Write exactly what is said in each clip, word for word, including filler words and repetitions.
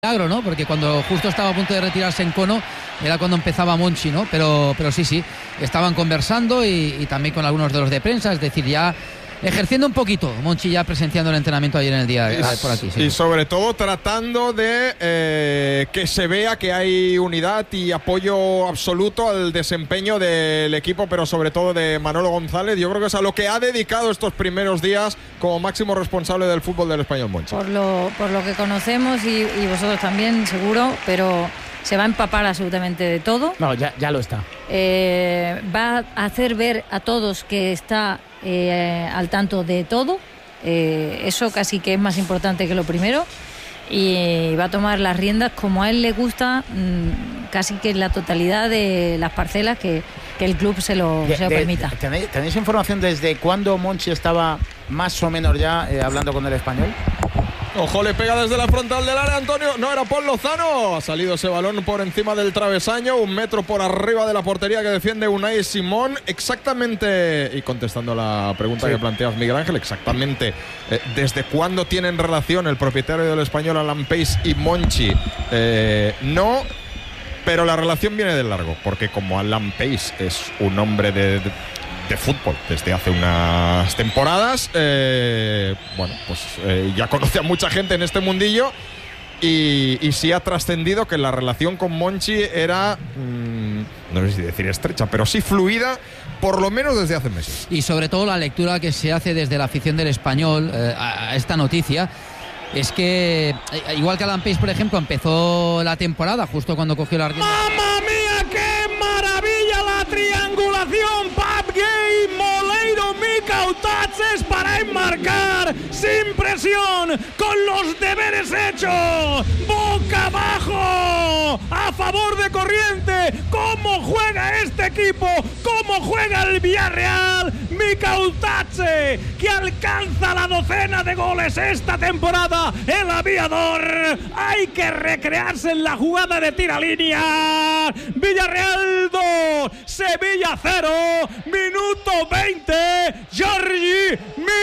milagro, ¿no? Porque cuando justo estaba a punto de retirarse N'Kono era cuando empezaba Monchi, ¿no? Pero, pero sí, sí, estaban conversando y, y también con algunos de los de prensa, es decir, ya ejerciendo un poquito, Monchi ya presenciando el entrenamiento ayer en el día y, por aquí. Sí. Y sobre todo tratando de eh, que se vea que hay unidad y apoyo absoluto al desempeño del equipo, pero sobre todo de Manolo González. Yo creo que es a lo que ha dedicado estos primeros días como máximo responsable del fútbol del Español Monchi. Por lo, por lo que conocemos y, y vosotros también, seguro, pero se va a empapar absolutamente de todo. No, ya, ya lo está. Eh, va a hacer ver a todos que está eh, al tanto de todo. Eh, eso casi que es más importante que lo primero. Y va a tomar las riendas como a él le gusta, mmm, casi que en la totalidad de las parcelas que, que el club se lo, de, se lo de, permita. ¿tenéis, ¿Tenéis información desde cuándo Monchi estaba más o menos ya eh, hablando con el Español? Ojo, le pega desde la frontal del área Antonio. No, era Paul Lozano. Ha salido ese balón por encima del travesaño, un metro por arriba de la portería que defiende Unai Simón. Exactamente, y contestando la pregunta sí. que planteas, Miguel Ángel, exactamente eh, desde cuándo tienen relación el propietario del Español, Alan Pace, y Monchi. Eh, no, pero la relación viene de largo, porque como Alan Pace es un hombre de, de de fútbol desde hace unas temporadas, eh, bueno, pues eh, ya conoce a mucha gente en este mundillo y, y sí ha trascendido que la relación con Monchi era, mmm, no sé si decir estrecha, pero sí fluida, por lo menos desde hace meses. Y sobre todo la lectura que se hace desde la afición del Español eh, a esta noticia es que, igual que Alan Pace, por ejemplo, empezó la temporada justo cuando cogió la rienda. ¡Mamma mía, qué maravilla la triangulación! Pap Gay, Moleiro, Micautaches para enmarcar sin presión, con los deberes hechos, boca abajo, a favor de Corriente. ¿Cómo juega este equipo? ¿Cómo juega el Villarreal? Micautache, que alcanza la docena de goles esta temporada. El aviador, hay que recrearse en la jugada de tiralínea. Villarreal dos, Sevilla cero, minuto veinte, Giorgi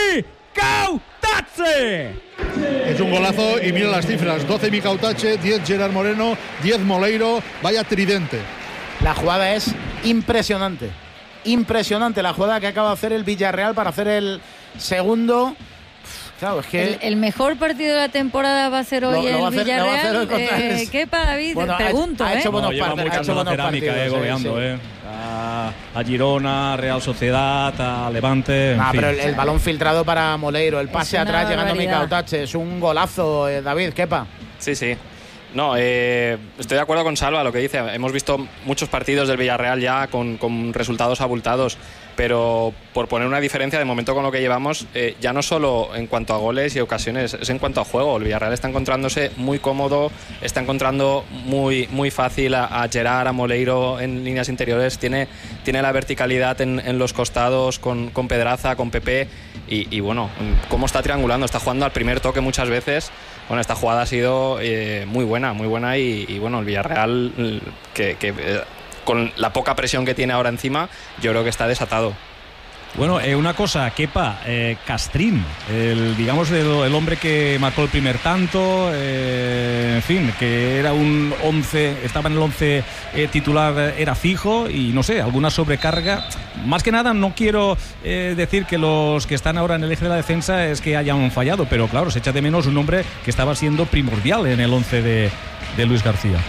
Micautache. Es un golazo y mira las cifras: doce Micautache, diez Gerard Moreno, diez Moleiro. Vaya tridente. La jugada es impresionante. Impresionante la jugada que acaba de hacer el Villarreal para hacer el segundo. Claro, es que el, el mejor partido de la temporada va a ser hoy el Villarreal. Eh, ¿Qué para David? Bueno, pregunto, ha, ha hecho ¿eh? buenos no, lleva partidos, muy ha hecho buenos cerámica, partidos, eh, goleando, sí, sí. eh. A, a Girona, Real Sociedad, a Levante. En nah, fin. pero el, el balón filtrado para Moleiro, el pase atrás llegando a Micautache, es un golazo, eh, David, ¿quepa? Sí, sí. No, eh, estoy de acuerdo con Salva lo que dice. Hemos visto muchos partidos del Villarreal ya con, con resultados abultados, pero por poner una diferencia de momento con lo que llevamos, eh, ya no solo en cuanto a goles y ocasiones, es en cuanto a juego. El Villarreal está encontrándose muy cómodo, está encontrando muy, muy fácil a, a Gerard, a Moleiro en líneas interiores, tiene, tiene la verticalidad en, en los costados con, con Pedraza, con Pepe y, y bueno, cómo está triangulando, está jugando al primer toque muchas veces. Bueno, esta jugada ha sido eh, muy buena, muy buena y, y bueno, el Villarreal que, que eh, con la poca presión que tiene ahora encima, yo creo que está desatado. Bueno, eh, una cosa, Kepa, eh, Castrín, el, digamos el, el hombre que marcó el primer tanto, eh, en fin, que era un once, estaba en el once eh, titular, era fijo y no sé, alguna sobrecarga. Más que nada no quiero eh, decir que los que están ahora en el eje de la defensa es que hayan fallado, pero claro, se echa de menos un hombre que estaba siendo primordial en el once de, de Luis García.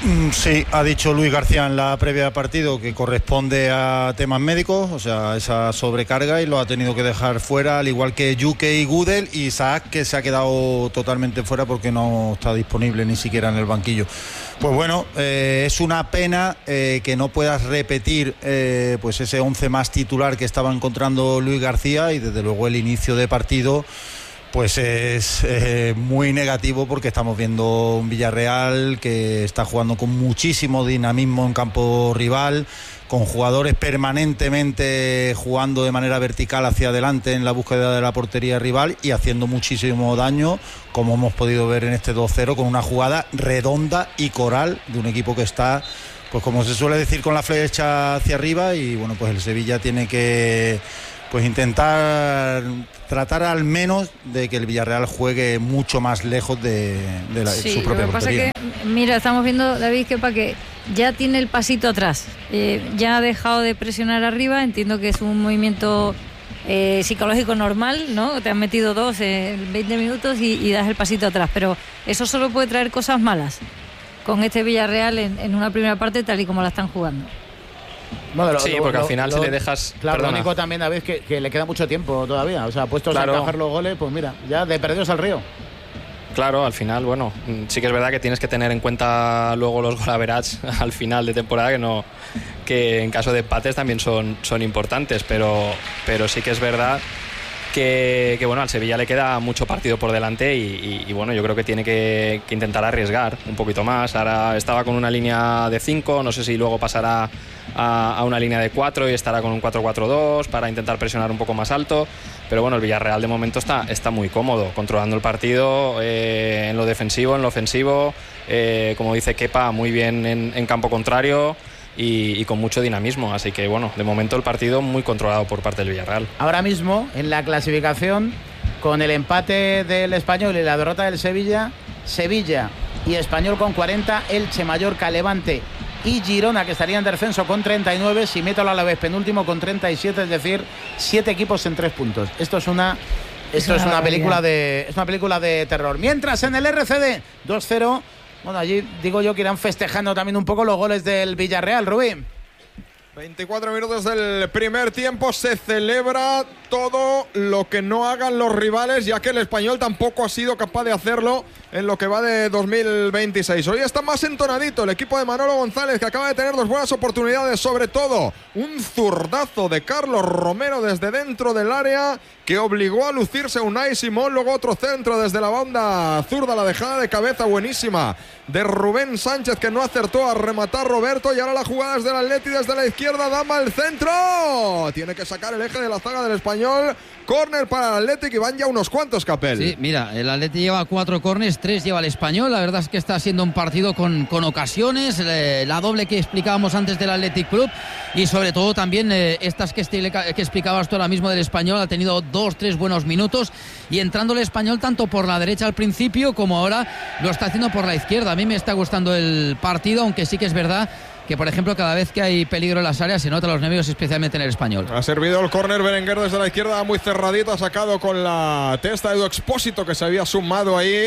Sí, ha dicho Luis García en la previa de partido que corresponde a temas médicos, o sea, esa sobrecarga, y lo ha tenido que dejar fuera, al igual que Yuke y Gudel, y Isaac, que se ha quedado totalmente fuera porque no está disponible ni siquiera en el banquillo. Pues bueno, eh, es una pena eh, que no puedas repetir eh, pues ese once más titular que estaba encontrando Luis García, y desde luego el inicio de partido pues es eh, muy negativo, porque estamos viendo un Villarreal que está jugando con muchísimo dinamismo en campo rival, con jugadores permanentemente jugando de manera vertical hacia adelante en la búsqueda de la portería rival y haciendo muchísimo daño, como hemos podido ver en este dos cero, con una jugada redonda y coral de un equipo que está, pues como se suele decir, con la flecha hacia arriba. Y bueno, pues el Sevilla tiene que pues intentar tratar al menos de que el Villarreal juegue mucho más lejos de, de la, sí, su propia lo que pasa portería. que, mira, estamos viendo, David, que para que ya tiene el pasito atrás, eh, ya ha dejado de presionar arriba, entiendo que es un movimiento eh, psicológico normal, ¿no? Te han metido dos en veinte minutos y, y das el pasito atrás, pero eso solo puede traer cosas malas con este Villarreal en, en una primera parte tal y como la están jugando. Bueno, lo, sí, lo, porque lo, al final lo, si le dejas... Claro, perdona. lo único también, David, que, que le queda mucho tiempo todavía. O sea, puestos claro. a encajar los goles, pues mira, ya de perdidos al río. Claro, al final, bueno, sí que es verdad que tienes que tener en cuenta luego los goal average al final de temporada, que no que en caso de empates también son, son importantes, pero, pero sí que es verdad que, que bueno, al Sevilla le queda mucho partido por delante y, y, y bueno, yo creo que tiene que, que intentar arriesgar un poquito más. Ahora estaba con una línea de cinco, no sé si luego pasará a, a una línea de cuatro y estará con un cuatro cuatro dos para intentar presionar un poco más alto, pero bueno, el Villarreal de momento está, está muy cómodo, controlando el partido eh, en lo defensivo, en lo ofensivo, eh, como dice Kepa, muy bien en, en campo contrario. Y, y con mucho dinamismo, así que bueno, de momento el partido muy controlado por parte del Villarreal. Ahora mismo en la clasificación, con el empate del Español y la derrota del Sevilla, Sevilla y Español con cuarenta, Elche, Mallorca, Levante y Girona, que estaría en descenso con treinta y nueve, Simétalo a la vez penúltimo con treinta y siete, es decir, siete equipos en tres puntos. Esto es una esto es, es una, una película de es una película de terror. Mientras en el R C D dos cero, bueno, allí digo yo que irán festejando también un poco los goles del Villarreal, Rubén. veinticuatro minutos del primer tiempo, se celebra todo lo que no hagan los rivales, ya que el Español tampoco ha sido capaz de hacerlo en lo que va de dos mil veintiséis. Hoy está más entonadito el equipo de Manolo González, que acaba de tener dos buenas oportunidades, sobre todo un zurdazo de Carlos Romero desde dentro del área que obligó a lucirse Unai Simón, luego otro centro desde la banda zurda, la dejada de cabeza buenísima de Rubén Sánchez, que no acertó a rematar Roberto, y ahora la jugada desde el Atleti, desde la izquierda, Dama al centro, tiene que sacar el eje de la zaga del Español, córner para el Athletic y van ya unos cuantos, Capel. Sí, mira, el Atleti lleva cuatro córners, tres lleva el Español, la verdad es que está siendo un partido con, con ocasiones, eh, la doble que explicábamos antes del Athletic Club y sobre todo también eh, estas que, estile, que explicabas tú ahora mismo del Español, ha tenido dos, tres buenos minutos y entrando el Español tanto por la derecha al principio como ahora lo está haciendo por la izquierda. A mí me está gustando el partido, aunque sí que es verdad que, por ejemplo, cada vez que hay peligro en las áreas se nota los nervios, especialmente en el Español. Ha servido el córner Berenguer desde la izquierda, muy cerradito, ha sacado con la testa de Edu Expósito, que se había sumado ahí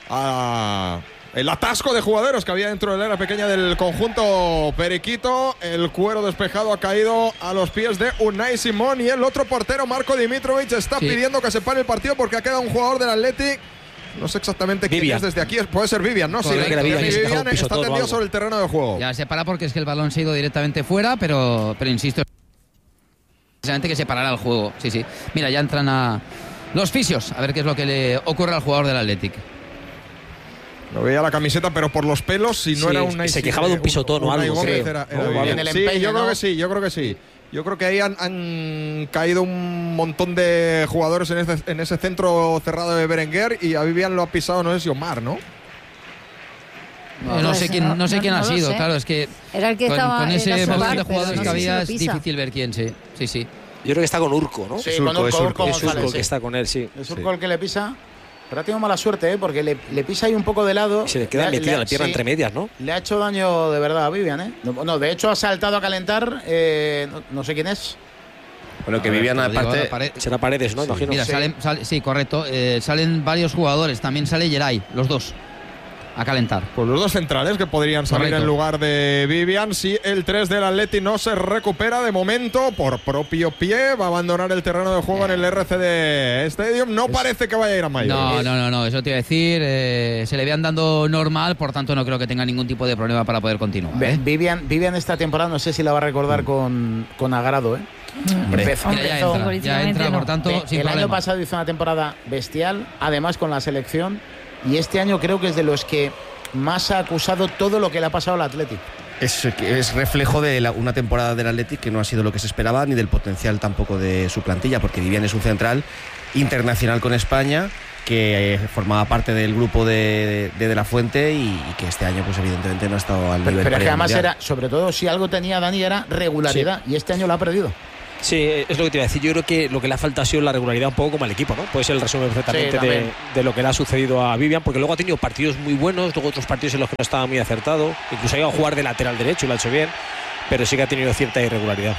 a el atasco de jugadores que había dentro del área pequeña del conjunto periquito. El cuero despejado ha caído a los pies de Unai Simón y el otro portero, Marko Dimitrovic, está sí. pidiendo que se pare el partido porque ha quedado un jugador del Athletic. No sé exactamente quién Vivian. es desde aquí. Puede ser Vivian, ¿no? Correcto. Sí, que Vivian, Vivian está tendido sobre el terreno de juego. Ya se para porque es que el balón se ha ido directamente fuera, pero, pero insisto, precisamente que se parará el juego. Sí, sí. Mira, ya entran a los fisios a ver qué es lo que le ocurre al jugador del Athletic. Lo veía la camiseta, pero por los pelos, si no sí, era una... Se quejaba de un pisotón o algo. Era, era no, en el sí, empeño, yo ¿no? creo que sí, yo creo que sí. Yo creo que ahí han, han caído un montón de jugadores en ese, en ese centro cerrado de Berenguer y a Vivian lo ha pisado, no sé si Omar, ¿no? No, no sé quién, no sé no, quién no ha sido, sé. Claro, es que era el que con, estaba con ese volumen de jugadores no que había si es difícil ver quién, sí, sí, sí. Yo creo que está con Urco, ¿no? Sí, es con Urco, Urco, es Urco, Urco es Urco González, que sí. está con él, sí. Es Urco sí. el que le pisa. Pero ha tenido mala suerte, ¿eh? Porque le, le pisa ahí un poco de lado. Y se le queda metida la pierna sí, entre medias, ¿no? Le ha hecho daño de verdad a Vivian, ¿eh? No, no de hecho ha saltado a calentar, eh, no, no sé quién es. Bueno, que Vivian aparte pared. será Paredes, ¿no? Sí. Imagino. Mira, sí. Salen, sale, sí, correcto. Eh, salen varios jugadores. También sale Geray, los dos, a calentar. Pues los dos centrales que podrían salir correcto. En lugar de Vivian. Si el tres del Atleti no se recupera de momento por propio pie, va a abandonar el terreno de juego eh. en el R C D Stadium. No es... parece que vaya a ir a mayor. No, no, no, no, eso te iba a decir. Eh, se le ve andando normal, por tanto no creo que tenga ningún tipo de problema para poder continuar. ¿eh? Vivian, Vivian esta temporada no sé si la va a recordar mm. con, con agrado, ¿eh? Hombre, empezó, mira, ya entra, ya entra, por tanto, Be, sin el problema. año pasado hizo una temporada bestial, además con la selección, y este año creo que es de los que más ha acusado todo lo que le ha pasado al Athletic. Es, es reflejo de la, una temporada del Athletic que no ha sido lo que se esperaba, ni del potencial tampoco de su plantilla, porque Vivian es un central internacional con España, que eh, formaba parte del grupo de, de, de La Fuente y, y que este año pues evidentemente no ha estado al pero, nivel. Pero es que además mundial. Era, sobre todo si algo tenía Dani, era regularidad, sí. Y este año lo ha perdido. Sí, es lo que te iba a decir. Yo creo que lo que le ha faltado ha sido la regularidad un poco como al equipo, ¿no? Puede ser el resumen perfectamente Sí, de, de lo que le ha sucedido a Vivian, porque luego ha tenido partidos muy buenos, luego otros partidos en los que no estaba muy acertado, incluso ha ido a jugar de lateral derecho y lo ha hecho bien, pero sí que ha tenido cierta irregularidad.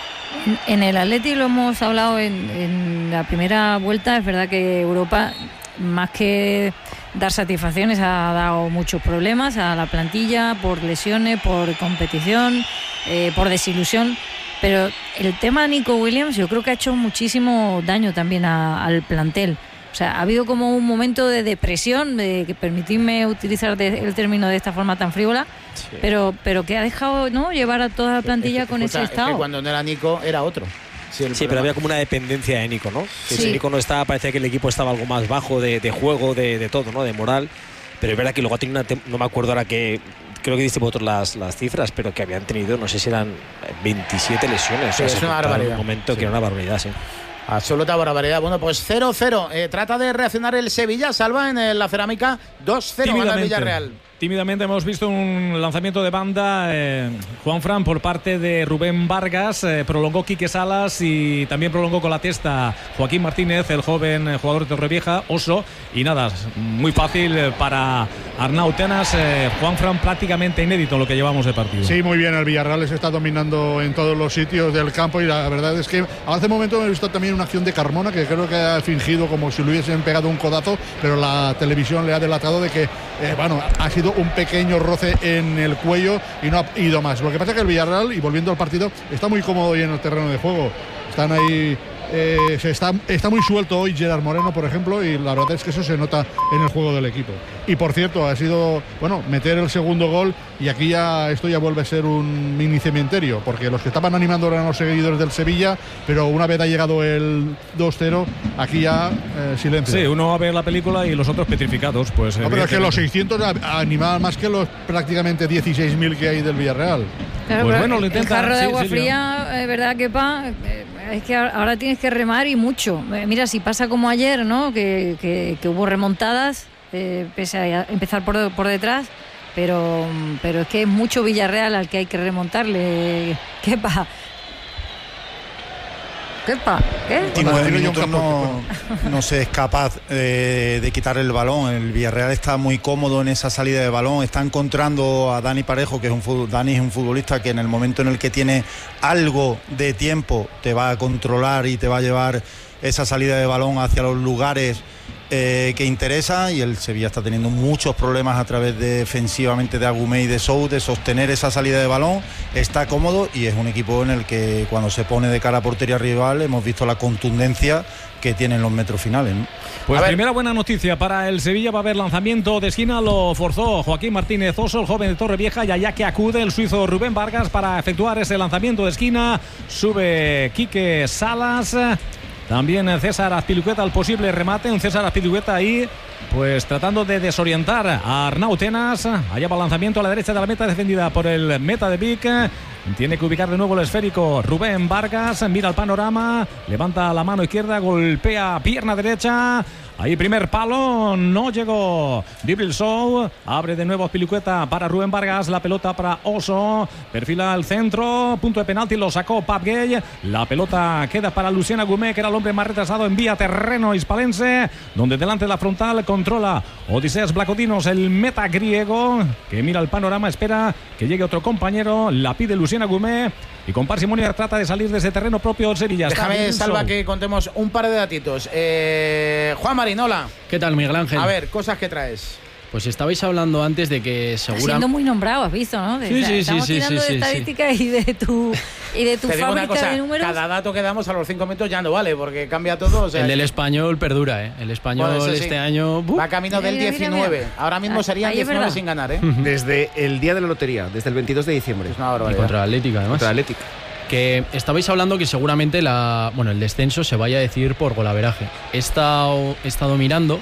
En el Atleti lo hemos hablado en, en la primera vuelta. Es verdad que Europa, más que dar satisfacciones, ha dado muchos problemas a la plantilla por lesiones, por competición, eh, por desilusión. Pero el tema Nico Williams yo creo que ha hecho muchísimo daño también a, al plantel. O sea, ha habido como un momento de depresión, de que permitidme utilizar de, el término de esta forma tan frívola, sí. pero, pero que ha dejado, ¿no?, llevar a toda la plantilla es que, con escucha, ese estado. Es que cuando no era Nico era otro. Sí, sí, pero había como una dependencia de Nico, ¿no? Que sí. Si Nico no estaba, parecía que el equipo estaba algo más bajo de, de juego, de, de todo, ¿no? De moral. Pero es verdad que luego ha tenido una... No me acuerdo ahora que... Creo que diste vosotros las, las cifras, pero que habían tenido, no sé si eran veintisiete lesiones. Sí, o sea, es una barbaridad. En un momento sí. que era una barbaridad, sí. Absoluta barbaridad. Bueno, pues cero cero. Eh, trata de reaccionar el Sevilla. Salva en el, la cerámica dos cero gana el Villarreal. Tímidamente hemos visto un lanzamiento de banda, eh, Juanfran, por parte de Rubén Vargas. Eh, prolongó Quique Salas y también prolongó con la testa Joaquín Martínez, el joven jugador de Torrevieja, Oso. Y nada, muy fácil para Arnau Tenas. Eh, Juanfran, prácticamente inédito lo que llevamos de partido. Sí, muy bien. El Villarreal les está dominando en todos los sitios del campo y la verdad es que hace un momento he visto también una acción de Carmona que creo que ha fingido como si le hubiesen pegado un codazo, pero la televisión le ha delatado de que, eh, bueno, ha sido un pequeño roce en el cuello y no ha ido más. Lo que pasa es que el Villarreal, y volviendo al partido, está muy cómodo hoy en el terreno de juego. Están ahí, eh, se está, está muy suelto hoy Gerard Moreno, por ejemplo, y la verdad es que eso se nota en el juego del equipo. Y por cierto, ha sido, bueno, meter el segundo gol, y aquí ya esto ya vuelve a ser un mini cementerio, porque los que estaban animando eran los seguidores del Sevilla, pero una vez ha llegado el dos cero, aquí ya eh, silencio. Sí, uno va a ver la película y los otros petrificados, pues. No, pero es que los seiscientos animaban más que los prácticamente dieciséis mil que hay del Villarreal. Claro, pues pero bueno, lo el jarro de sí, agua sí, fría, es verdad que pa, es que ahora tienes que remar y mucho. Mira, si pasa como ayer, ¿no? Que, que, que hubo remontadas, eh, pese a empezar por, por detrás, pero, pero es que es mucho Villarreal al que hay que remontarle. ¿Qué pa? ¿Qué pa? ¿Qué? En últimos minutos no, no se es capaz eh, de quitar el balón. El Villarreal está muy cómodo en esa salida de balón. Está encontrando a Dani Parejo, que es un fut- Dani es un futbolista que en el momento en el que tiene algo de tiempo te va a controlar y te va a llevar esa salida de balón hacia los lugares eh, que interesa, y el Sevilla está teniendo muchos problemas a través de defensivamente de Agumé y de Sou de sostener esa salida de balón. Está cómodo y es un equipo en el que cuando se pone de cara a portería rival hemos visto la contundencia que tienen los metros finales, ¿no? Pues primera buena noticia para el Sevilla, va a haber lanzamiento de esquina, lo forzó Joaquín Martínez Oso, el joven de Torrevieja, y allá que acude el suizo Rubén Vargas para efectuar ese lanzamiento de esquina. Sube Quique Salas, también César Azpilicueta al posible remate, un César Azpilicueta ahí pues tratando de desorientar a Arnau Tenas. Allá va el lanzamiento a la derecha de la meta, defendida por el meta de Vic. Tiene que ubicar de nuevo el esférico Rubén Vargas, mira el panorama, levanta la mano izquierda, golpea pierna derecha. Ahí primer palo, no llegó Dibril Sow, abre de nuevo Azpilicueta para Rubén Vargas, la pelota para Oso, perfila al centro, punto de penalti, lo sacó Pap Gay, la pelota queda para Lucien Agumé, que era el hombre más retrasado en vía terreno hispalense, donde delante de la frontal controla Odiseas Blacodinos, el meta griego, que mira el panorama, espera que llegue otro compañero, la pide Lucien Agumé, y con parsimonia trata de salir desde terreno propio del Sevilla. Déjame, Salva, Sow. Que contemos un par de datitos. Eh, Juan Marinola. ¿Qué tal, Miguel Ángel? A ver, cosas que traes. Pues estabais hablando antes de que seguramente... Siendo muy nombrado, has visto, ¿no? De, sí, sí, estamos sí, tirando sí, de sí, estadísticas sí. y de tu, y de tu Te digo una fábrica cosa, de números. Cada dato que damos a los cinco minutos ya no vale, porque cambia todo. O sea, el del español perdura, ¿eh? El español bueno, sí. este año... ¡buf! Va camino del mira, diecinueve. Mira, mira. Ahora mismo serían diecinueve sin ganar, ¿eh? Desde el día de la lotería, desde el veintidós de diciembre. Es una barbaridad. Y contra el Atlético, además. Contra el Atlético. Que estabais hablando que seguramente la, bueno, el descenso se vaya a decidir por golaveraje. He estado, he estado mirando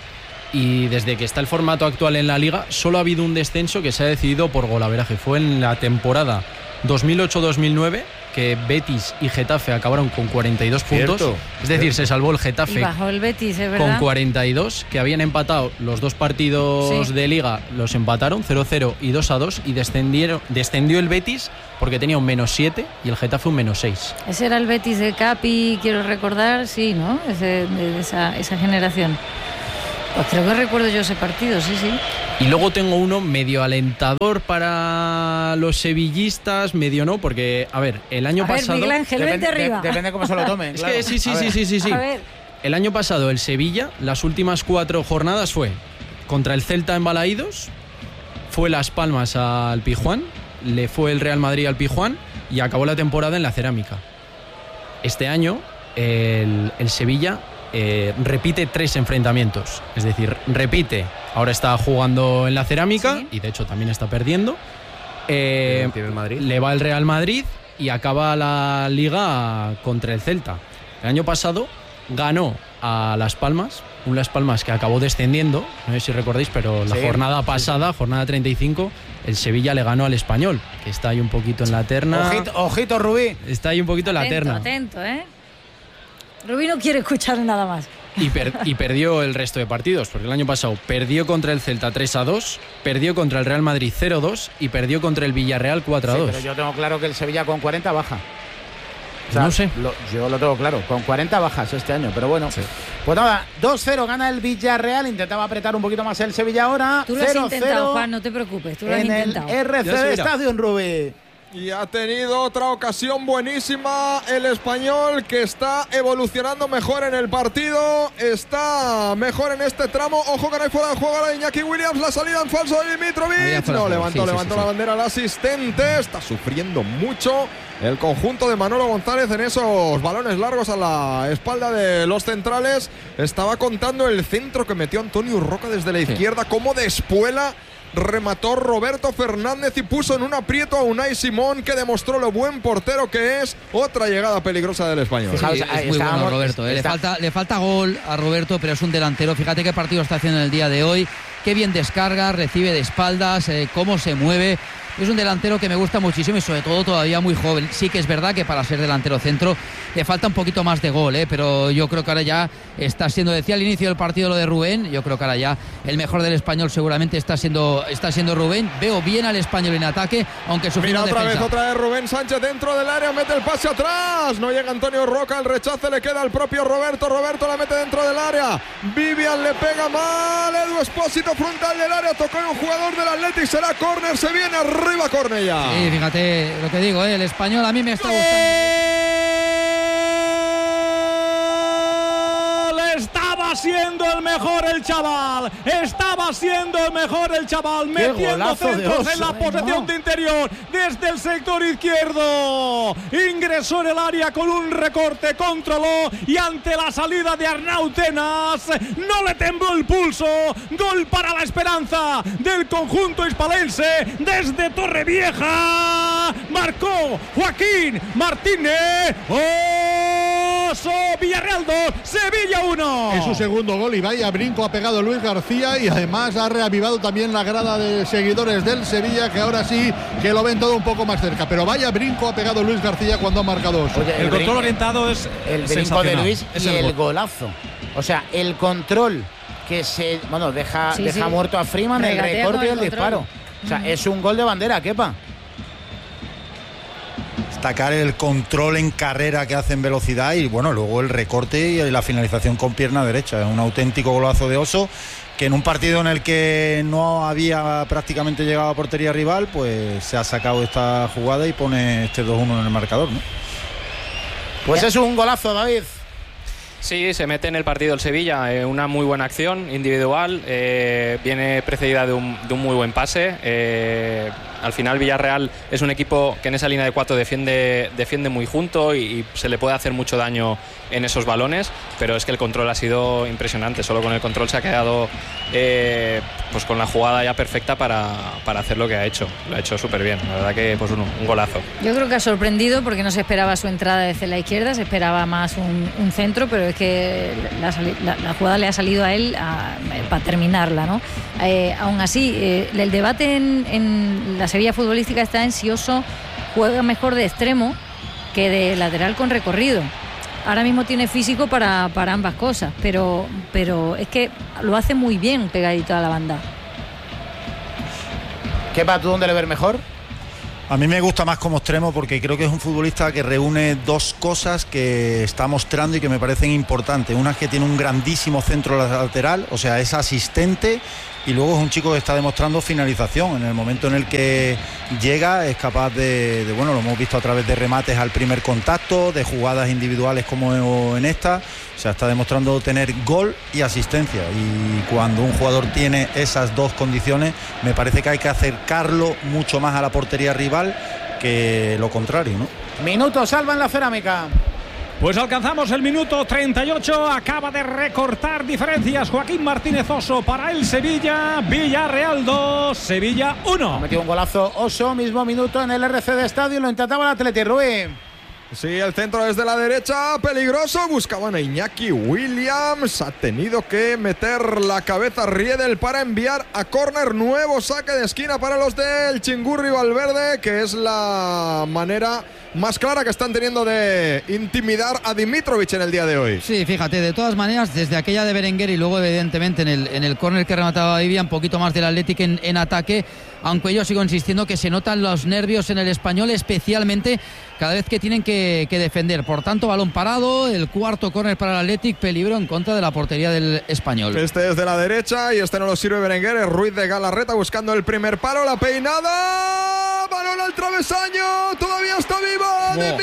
y desde que está el formato actual en la Liga solo ha habido un descenso que se ha decidido por golaveraje. Fue en la temporada dos mil ocho dos mil nueve, que Betis y Getafe acabaron con cuarenta y dos puntos. Cierto. Es decir, se salvó el Getafe Y bajó el Betis, es verdad. con cuarenta y dos, que habían empatado los dos partidos Sí. de Liga, los empataron cero cero y dos a dos, y descendieron, descendió el Betis porque tenía un menos siete y el Getafe un menos seis. Ese era el Betis de Capi, quiero recordar, sí, ¿no? Ese, de, de esa, esa generación. Pues creo que recuerdo yo ese partido, sí, sí. Y luego tengo uno medio alentador para los sevillistas, medio no, porque, a ver, el año A ver, pasado... Miguel Ángel, vente arriba. Depende cómo se lo tomen. Es claro. que sí, sí, A sí, ver. sí, sí, sí. A ver, El año pasado el Sevilla, las últimas cuatro jornadas fue contra el Celta en Balaídos, fue Las Palmas al Pijuán, le fue el Real Madrid al Pijuán y acabó la temporada en la Cerámica. Este año el, el Sevilla eh, repite tres enfrentamientos, es decir, repite, ahora está jugando en la Cerámica Sí. y de hecho también está perdiendo. Eh, Tiene el Madrid. le va el Real Madrid y acaba la Liga contra el Celta. El año pasado ganó a Las Palmas, un Las Palmas que acabó descendiendo, no sé si recordáis, pero la Sí, jornada sí, pasada, jornada treinta y cinco, el Sevilla le ganó al Español, que está ahí un poquito en la terna. Ojito, ojito, Rubí. Está ahí un poquito en la atento, terna. atento, ¿eh? Rubí no quiere escuchar nada más. Y, per- y perdió el resto de partidos, porque el año pasado perdió contra el Celta tres a dos, perdió contra el Real Madrid cero a dos y perdió contra el Villarreal cuatro a Sí, dos. pero yo tengo claro que el Sevilla con cuarenta baja. O sea, No sé. lo- yo lo tengo claro, con cuarenta bajas este año, pero bueno. Pues nada, dos cero gana el Villarreal, intentaba apretar un poquito más el Sevilla ahora. Tú lo has cero intentado, cero Juan, no te preocupes, tú lo has en el intentado. R C Ya se D verá. Stadium, Rubí. Y ha tenido otra ocasión buenísima el español, que está evolucionando mejor en el partido, está mejor en este tramo. Ojo que no hay fuera de juego ahora de Iñaki Williams, la salida en falso de Había Dimitrovic. fuera de No, juego, levantó, sí, sí, levantó sí, la sí. bandera al asistente, está sufriendo mucho el conjunto de Manolo González en esos balones largos a la espalda de los centrales. Estaba contando el centro que metió Antonio Roca desde la Sí. izquierda, como de espuela remató Roberto Fernández y puso en un aprieto a Unai Simón, que demostró lo buen portero que es. Otra llegada peligrosa del español. Sí, Fijaos, es ahí muy bueno estábamos- Roberto, eh. le, está- falta, le falta gol a Roberto, pero es un delantero. Fíjate qué partido está haciendo en el día de hoy, qué bien descarga, recibe de espaldas, eh, cómo se mueve. Es un delantero que me gusta muchísimo y sobre todo todavía muy joven. Sí que es verdad que para ser delantero centro le falta un poquito más de gol, eh, pero yo creo que ahora ya está siendo, decía al inicio del partido lo de Rubén, yo creo que ahora ya el mejor del español seguramente está siendo, está siendo Rubén. Veo bien al español en ataque, aunque Mira sufriendo otra defensa. vez, otra vez Rubén Sánchez dentro del área, mete el pase atrás, no llega Antonio Roca, el rechace le queda al propio Roberto, Roberto la mete dentro del área, Vivian le pega mal, Edu Espósito frontal del área, tocó en un jugador del Athletic, será córner, se viene arriba Cornellá. Sí, fíjate lo que digo, eh, el español a mí me está gustando. Estaba siendo el mejor el chaval, estaba siendo el mejor el chaval, Qué metiendo golazo de centros Oso, en la eh, posesión no. de interior desde el sector izquierdo, ingresó en el área con un recorte, controló y ante la salida de Arnau Tenas no le tembló el pulso. Gol para la esperanza del conjunto hispalense desde Torrevieja, marcó Joaquín Martínez. Oso, Villarreal dos, Sevilla uno. Es su segundo gol y vaya brinco ha pegado Luis García, y además ha reavivado también la grada de seguidores del Sevilla, que ahora sí que lo ven todo un poco más cerca. Pero vaya brinco ha pegado Luis García cuando ha marcado Oso. Oye, El control brin- orientado es el brinco de sensacional. Luis Es y el el, gol. golazo. O sea, el control que se, bueno, deja, Sí, deja sí. muerto a Freeman, el Regatea recorte con y el el control. disparo. O sea, es un gol de bandera, Kepa. Destacar el control en carrera que hace en velocidad y bueno, luego el recorte y la finalización con pierna derecha. Es un auténtico golazo de Oso, que en un partido en el que no había prácticamente llegado a portería rival, pues se ha sacado esta jugada y pone este dos uno en el marcador, ¿no? Pues es un golazo, David. Sí, se mete en el partido el Sevilla, eh, una muy buena acción individual, eh, viene precedida de un, de un muy buen pase. Eh, al final Villarreal es un equipo que en esa línea de cuatro defiende, defiende muy junto y, y se le puede hacer mucho daño en esos balones, pero es que el control ha sido impresionante, solo con el control se ha quedado eh, pues con la jugada ya perfecta para, para hacer lo que ha hecho, lo ha hecho súper bien, la verdad que pues un, un golazo. Yo creo que ha sorprendido porque no se esperaba su entrada desde la izquierda, se esperaba más un, un centro, pero es que la, la, la jugada le ha salido a él a, para terminarla, ¿no? Eh, aún así, eh, el debate en, en la Sevilla futbolística está en si Oso juega mejor de extremo que de lateral con recorrido. Ahora mismo tiene físico para, para ambas cosas, pero, pero es que lo hace muy bien pegadito a la banda. ¿Qué va tú dónde le ves mejor? A mí me gusta más como extremo porque creo que es un futbolista que reúne dos cosas que está mostrando y que me parecen importantes. Una es que tiene un grandísimo centro lateral, o sea, es asistente, y luego es un chico que está demostrando finalización. En el momento en el que llega es capaz de, de bueno, lo hemos visto a través de remates al primer contacto, de jugadas individuales como en esta. O sea, está demostrando tener gol y asistencia, y cuando un jugador tiene esas dos condiciones me parece que hay que acercarlo mucho más a la portería rival que lo contrario, ¿no? Minuto, Salva en la cerámica. Pues alcanzamos el minuto treinta y ocho, acaba de recortar diferencias Joaquín Martínez Oso para el Sevilla. Villarreal dos, Sevilla uno. Ha metido un golazo Oso, mismo minuto en el R C D Estadio, lo intentaba el Atleti, Rubí. Sí, el centro desde la derecha, peligroso, buscaban a Iñaki Williams, ha tenido que meter la cabeza Riedel para enviar a córner, nuevo saque de esquina para los del Chingurri Valverde, que es la manera más clara que están teniendo de intimidar a Dimitrovic en el día de hoy. Sí, fíjate, de todas maneras, desde aquella de Berenguer y luego evidentemente en el, en el córner que remataba Vivia, un poquito más del Atlético en, en ataque, aunque yo sigo insistiendo que se notan los nervios en el Español, especialmente cada vez que tienen que, que defender. Por tanto, balón parado, el cuarto córner para el Athletic, peligro en contra de la portería del Español. Este es de la derecha y este no lo sirve Berenguer, es Ruiz de Galarreta buscando el primer palo, la peinada, balón al travesaño, todavía está viva no.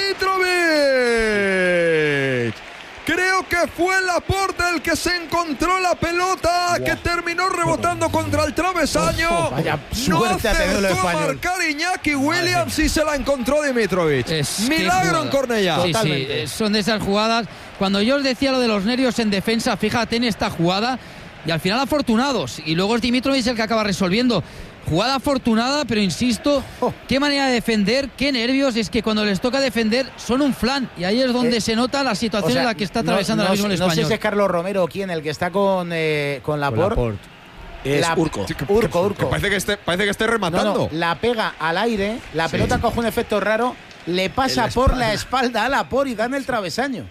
Dimitrovic. Creo que fue Laporte el que se encontró la pelota, wow, que terminó rebotando contra el travesaño. Oh, vaya no acertó a marcar Iñaki Williams y se la encontró Dimitrovic. Es milagro en Cornellá. Sí, sí, son de esas jugadas. Cuando yo os decía lo de los nervios en defensa, fíjate en esta jugada y al final afortunados. Y luego es Dimitrovic el que acaba resolviendo. Jugada afortunada, pero insisto, oh. qué manera de defender, qué nervios. Es que cuando les toca defender son un flan, y ahí es donde eh, se nota la situación o sea, en la que está atravesando no, ahora mismo no, el Español. No sé si es Carlos Romero o quién, el que está con, eh, con Laporte. Con Laporte. Es la, Urco. Urco, Urco. Que parece, que esté, parece que esté rematando. No, no, la pega al aire, la sí. pelota coge un efecto raro, le pasa la por la espalda a Laporte y da en el travesaño.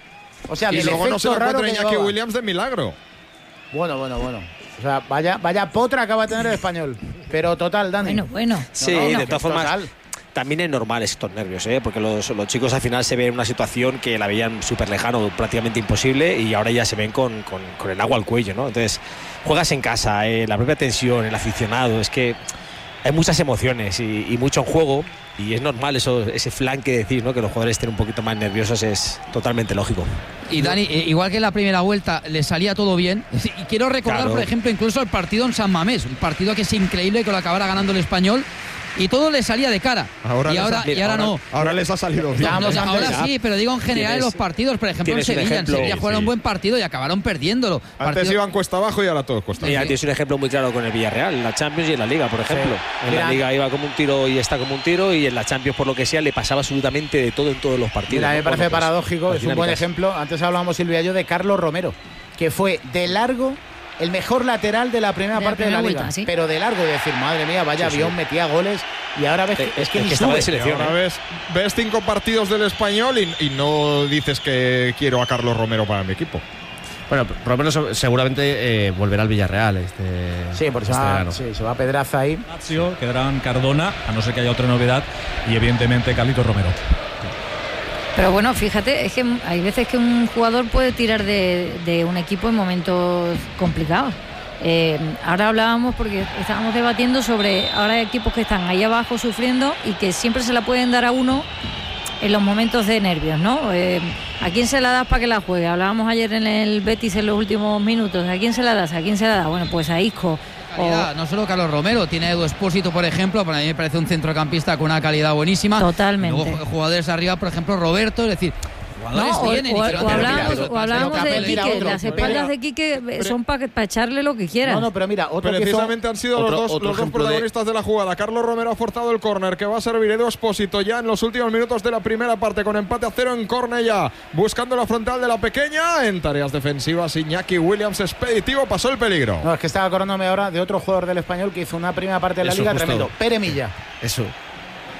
O sea, y del luego efecto no se lo raro encuentra Iñaki Williams de milagro. Bueno, bueno, bueno. O sea, vaya, vaya potra acaba de tener el Español. Pero total, Dani. Bueno, bueno. Sí, no, no, de todas formas, total. También es normal estos nervios, ¿eh? Porque los, los chicos al final se ven en una situación que la veían súper lejano, prácticamente imposible, y ahora ya se ven con, con, con el agua al cuello, ¿no? Entonces, juegas en casa, eh, la propia tensión, el aficionado, es que hay muchas emociones y, y mucho en juego, y es normal eso, ese flan que decís, ¿no? Que los jugadores estén un poquito más nerviosos, es totalmente lógico. Y Dani, igual que en la primera vuelta le salía todo bien, y quiero recordar, claro, por ejemplo, incluso el partido en San Mamés, un partido que es increíble, que lo acabara ganando el Español, y todo le salía de cara. Ahora y ahora, y ahora, ahora no. Ahora les ha salido bien. No, no, ahora sí, pero digo en general en los partidos, por ejemplo en Sevilla, en Sevilla jugaron un buen partido y acabaron perdiéndolo. Antes partido... iban cuesta abajo y ahora todo cuesta abajo. Y tienes un ejemplo muy claro con el Villarreal, en la Champions y en la Liga, por ejemplo. Sí. En la Liga iba como un tiro y está como un tiro, y en la Champions, por lo que sea, le pasaba absolutamente de todo en todos los partidos. Mira, ¿no? me parece bueno, pues, paradójico, es un buen ejemplo. Antes hablábamos, Silvia y yo, de Carlos Romero, que fue de largo el mejor lateral de la primera de parte la primera de la vuelta, Liga, ¿sí? Pero de largo, y decir, madre mía, vaya sí, avión, sí. metía goles, y ahora ves que, es que, es que estaba de selección. Ahora ves, ves cinco partidos del Español y, y no dices que quiero a Carlos Romero para mi equipo. Bueno, Romero seguramente eh, volverá al Villarreal este, sí, porque este se, va, verano. sí, se va a Pedraza ahí. Quedarán Cardona, a no ser que haya otra novedad, y evidentemente Carlitos Romero. Pero bueno, fíjate, es que hay veces que un jugador puede tirar de, de un equipo en momentos complicados. Eh, ahora hablábamos, porque estábamos debatiendo sobre, ahora hay equipos que están ahí abajo sufriendo y que siempre se la pueden dar a uno en los momentos de nervios, ¿no? Eh, ¿A quién se la das para que la juegue? Hablábamos ayer en el Betis en los últimos minutos. ¿A quién se la das? ¿A quién se la da? Bueno, pues a Isco. Calidad, no solo Carlos Romero, tiene Edu Expósito, por ejemplo, para mí me parece un centrocampista con una calidad buenísima. Totalmente. Y luego jugadores arriba, por ejemplo, Roberto, es decir, jugadores no, tienen. O, o, y o hablábamos, o hablábamos de Quique, otro, las espaldas de Quique son para pa echarle lo que quieran. No, no, pero mira, otro precisamente que han sido otro, los dos, los dos protagonistas de... de la jugada. Carlos Romero ha forzado el córner que va a servir Edu Expósito ya en los últimos minutos de la primera parte, con empate a cero en Cornellá, buscando la frontal de la pequeña. En tareas defensivas, Iñaki Williams expeditivo, pasó el peligro. No, es que estaba acordándome ahora de otro jugador del Español que hizo una primera parte de la Eso, Liga justo. tremendo, Pere Milla. Eso.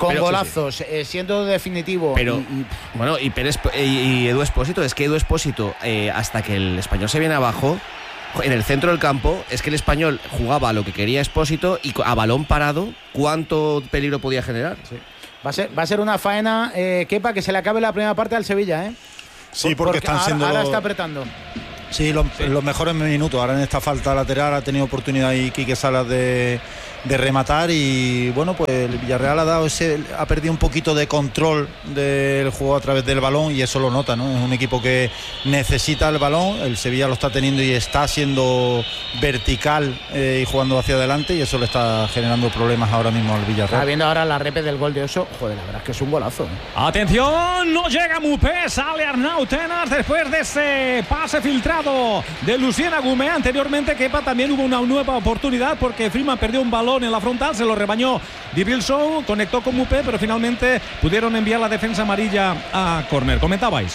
con pero, golazos, sí, sí. Eh, siendo definitivo. Pero, y, y... bueno, y, Pérez, y, y Edu Expósito, es que Edu Expósito, eh, hasta que el Español se viene abajo, en el centro del campo, es que el Español jugaba a lo que quería Expósito y a balón parado, ¿cuánto peligro podía generar? Sí. Va a ser, va a ser una faena, eh, Kepa, que se le acabe la primera parte al Sevilla, ¿eh? Sí, porque, porque están ahora, siendo... Ahora está apretando. Sí, los, sí. los mejores minutos. Ahora en esta falta lateral ha tenido oportunidad ahí Quique Salas de, de rematar y bueno, pues el Villarreal ha dado ese, ha perdido un poquito de control del juego a través del balón y eso lo nota, ¿no? Es un equipo que necesita el balón, el Sevilla lo está teniendo y está siendo vertical eh, y jugando hacia adelante y eso le está generando problemas ahora mismo al Villarreal. Está viendo ahora la repe del gol de Oso, joder, la verdad es que es un golazo, ¿eh? Atención, no llega Mupé, sale Arnau Tenas después de ese pase filtrado de Lucien Agumé. Anteriormente Kepa también hubo una nueva oportunidad porque Freeman perdió un balón en la frontal, se lo rebañó Dibilson, conectó con Mupé, pero finalmente pudieron enviar la defensa amarilla a córner. Comentabais.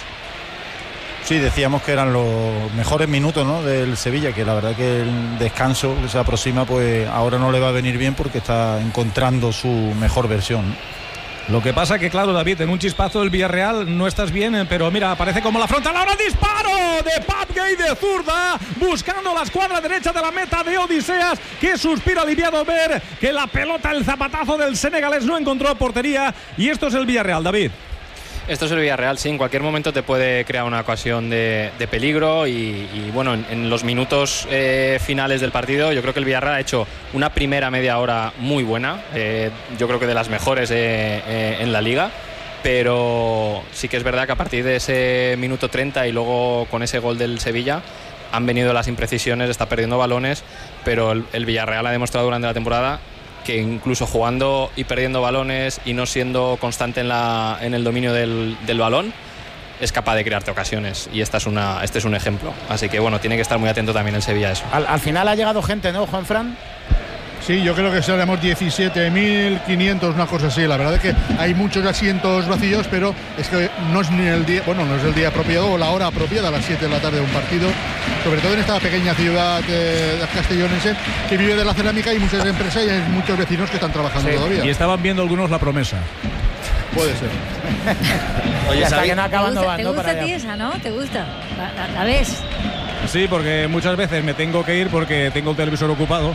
Sí, decíamos que eran los mejores minutos, ¿no?, del Sevilla, que la verdad que el descanso que se aproxima pues ahora no le va a venir bien porque está encontrando su mejor versión, ¿no? Lo que pasa que, claro, David, en un chispazo del Villarreal no estás bien, pero mira, aparece como la frontal. Ahora el disparo de Pape Gueye de zurda, buscando la escuadra derecha de la meta de Odiseas. Qué suspiro aliviado ver que la pelota, el zapatazo del senegalés no encontró portería. Y esto es el Villarreal, David. Esto es el Villarreal, sí, en cualquier momento te puede crear una ocasión de, de peligro y, y bueno, en, en los minutos eh, finales del partido yo creo que el Villarreal ha hecho una primera media hora muy buena, eh, yo creo que de las mejores eh, eh, en la liga, pero sí que es verdad que a partir de ese minuto treinta y luego con ese gol del Sevilla han venido las imprecisiones, está perdiendo balones, pero el, el Villarreal ha demostrado durante la temporada que incluso jugando y perdiendo balones y no siendo constante en, la, en el dominio del, del balón, es capaz de crearte ocasiones y esta es una, este es un ejemplo. Así que bueno, tiene que estar muy atento también el Sevilla a eso. Al, al final ha llegado gente, ¿no, Juanfran? Sí, yo creo que seremos diecisiete mil quinientos, una cosa así. La verdad es que hay muchos asientos vacíos, pero es que no es ni el día, bueno, no es el día apropiado o la hora apropiada a las siete de la tarde de un partido, sobre todo en esta pequeña ciudad eh, castellonense que vive de la cerámica y muchas empresas y hay muchos vecinos que están trabajando sí. todavía. Y estaban viendo algunos la promesa. Puede ser. Oye, hasta que no acaban ¿Te gusta, no, ¿te gusta a ti esa, no? ¿Te gusta? ¿La, la, la ves? Sí, porque muchas veces me tengo que ir porque tengo el televisor ocupado.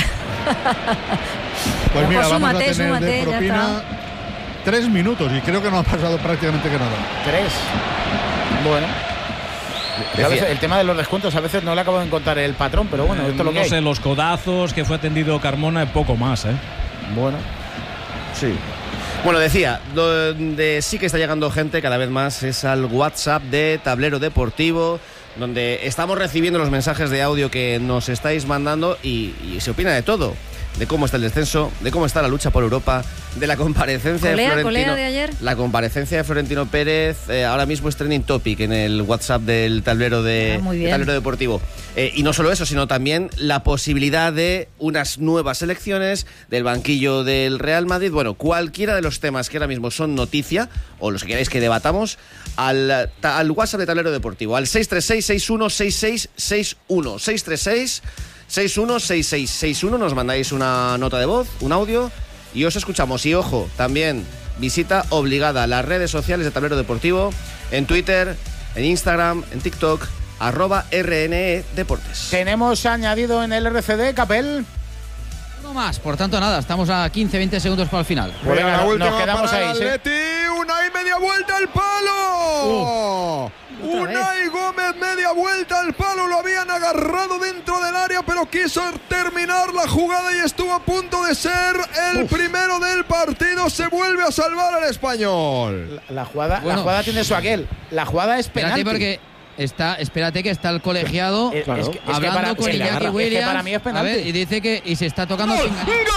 Pues mira, pues vamos súmate, a tener súmate, de propina tres minutos y creo que no ha pasado prácticamente que nada. Tres. Bueno. A veces, el tema de los descuentos a veces no le acabo de encontrar el patrón, pero bueno, esto es lo que no hay. sé, los codazos que fue atendido Carmona y poco más, ¿eh? Bueno. Sí. Bueno, decía, donde sí que está llegando gente cada vez más es al WhatsApp de Tablero Deportivo, donde estamos recibiendo los mensajes de audio que nos estáis mandando y, y se opina de todo. De cómo está el descenso, de cómo está la lucha por Europa, de la comparecencia colea, de Florentino. Colea de ayer. La comparecencia de Florentino Pérez eh, ahora mismo es trending topic en el WhatsApp del tablero de, ah, muy bien. de tablero deportivo. Eh, y no solo eso, sino también la posibilidad de unas nuevas elecciones del banquillo del Real Madrid. Bueno, cualquiera de los temas que ahora mismo son noticia, o los que queráis que debatamos, al, al WhatsApp de tablero deportivo, al seis tres seis, seis uno seis seis seis uno. seis tres seis, seis uno seis seis seis uno, nos mandáis una nota de voz, un audio y os escuchamos. Y ojo, también visita obligada a las redes sociales de Tablero Deportivo, en Twitter, en Instagram, en TikTok, arroba R N E Deportes. Tenemos añadido en el R C D, Capel. Uno más, por tanto nada, estamos a quince veinte segundos para el final. Pues venga, la última nos quedamos para ahí, el Atleti, ¿sí? Unai media vuelta al palo. Uh. Unai Gómez media vuelta al palo, lo habían agarrado dentro del área pero quiso terminar la jugada y estuvo a punto de ser el Uf. primero del partido. Se vuelve a salvar al Español. La, la jugada, bueno, la jugada tiene su aquel. La jugada es penalti. Espérate porque está, espérate que está el colegiado es, claro. es que, es hablando que para, con Iñaki agarra, Williams. Es que para mí es penalti. A ver, y dice que y se está tocando. ¡Gol!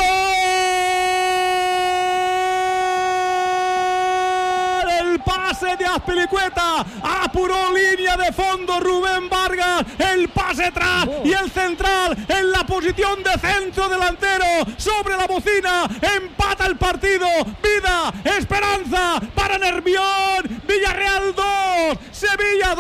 El pase de Azpilicueta, apuró línea de fondo Rubén Vargas, el pase atrás oh. y el central en la posición de centro delantero sobre la bocina, empata el partido, vida, esperanza para Nervión, Villarreal dos, Sevilla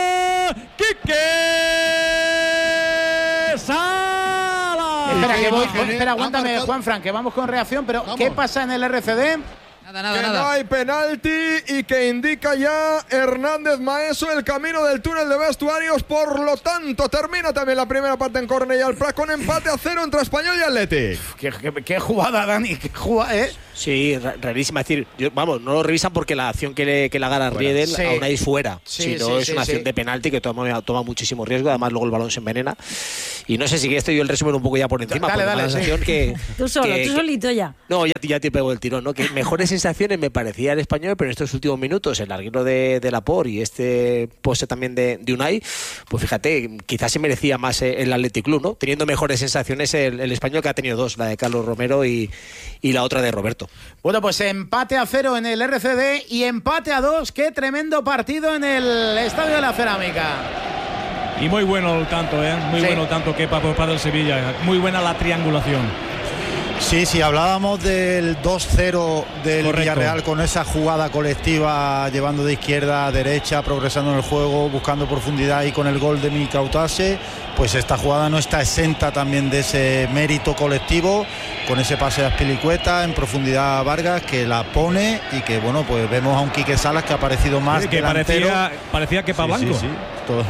dos, Quique Salas. Espera, que voy, tiene, espera, aguántame, marcado... Juanfran, que vamos con reacción, pero vamos. ¿qué pasa en el R C D? Nada, nada, que nada. no hay penalti y que indica ya Hernández Maeso el camino del túnel de vestuarios. Por lo tanto, termina también la primera parte en Cornellà al Prat con empate a cero entre Español y Athletic. ¿Qué, qué, qué jugada, Dani? ¿Qué jugada, eh? Sí, rarísima. Es decir, yo, vamos, no lo revisan porque la acción que le, que le agarra Riedel sí. aún ahí fuera. Sí, si no, sí, es sí, una acción sí. de penalti que toma, toma muchísimo riesgo. Además, luego el balón se envenena. Y no sé si estoy yo el resumen un poco ya por encima. Dale, dale, la sensación sí. que, Tú solo, que, tú solito ya. No, ya, ya te pego el tirón, ¿no? Que mejores sensaciones me parecía el Español, pero en estos últimos minutos, el larguero de, de Laporte y este poste también de, de Unai, pues fíjate, quizás se merecía más el Athletic Club, ¿no? Teniendo mejores sensaciones el, el Español, que ha tenido dos, la de Carlos Romero y, y la otra de Roberto. Bueno, pues empate a cero en el R C D y empate a dos. Qué tremendo partido en el Estadio de la Cerámica. Y muy bueno el tanto, ¿eh? Muy Sí. bueno el tanto que para por parte del Sevilla. Muy buena la triangulación. Sí, sí, hablábamos del dos cero del Correcto. Villarreal con esa jugada colectiva, llevando de izquierda a derecha, progresando en el juego, buscando profundidad y con el gol de Mikautase, pues esta jugada no está exenta también de ese mérito colectivo, con ese pase a Azpilicueta, en profundidad a Vargas, que la pone y que, bueno, pues vemos a un Quique Salas que ha aparecido más Sí, que delantero. parecía, parecía que para Sí, Blanco. sí, sí. Todo.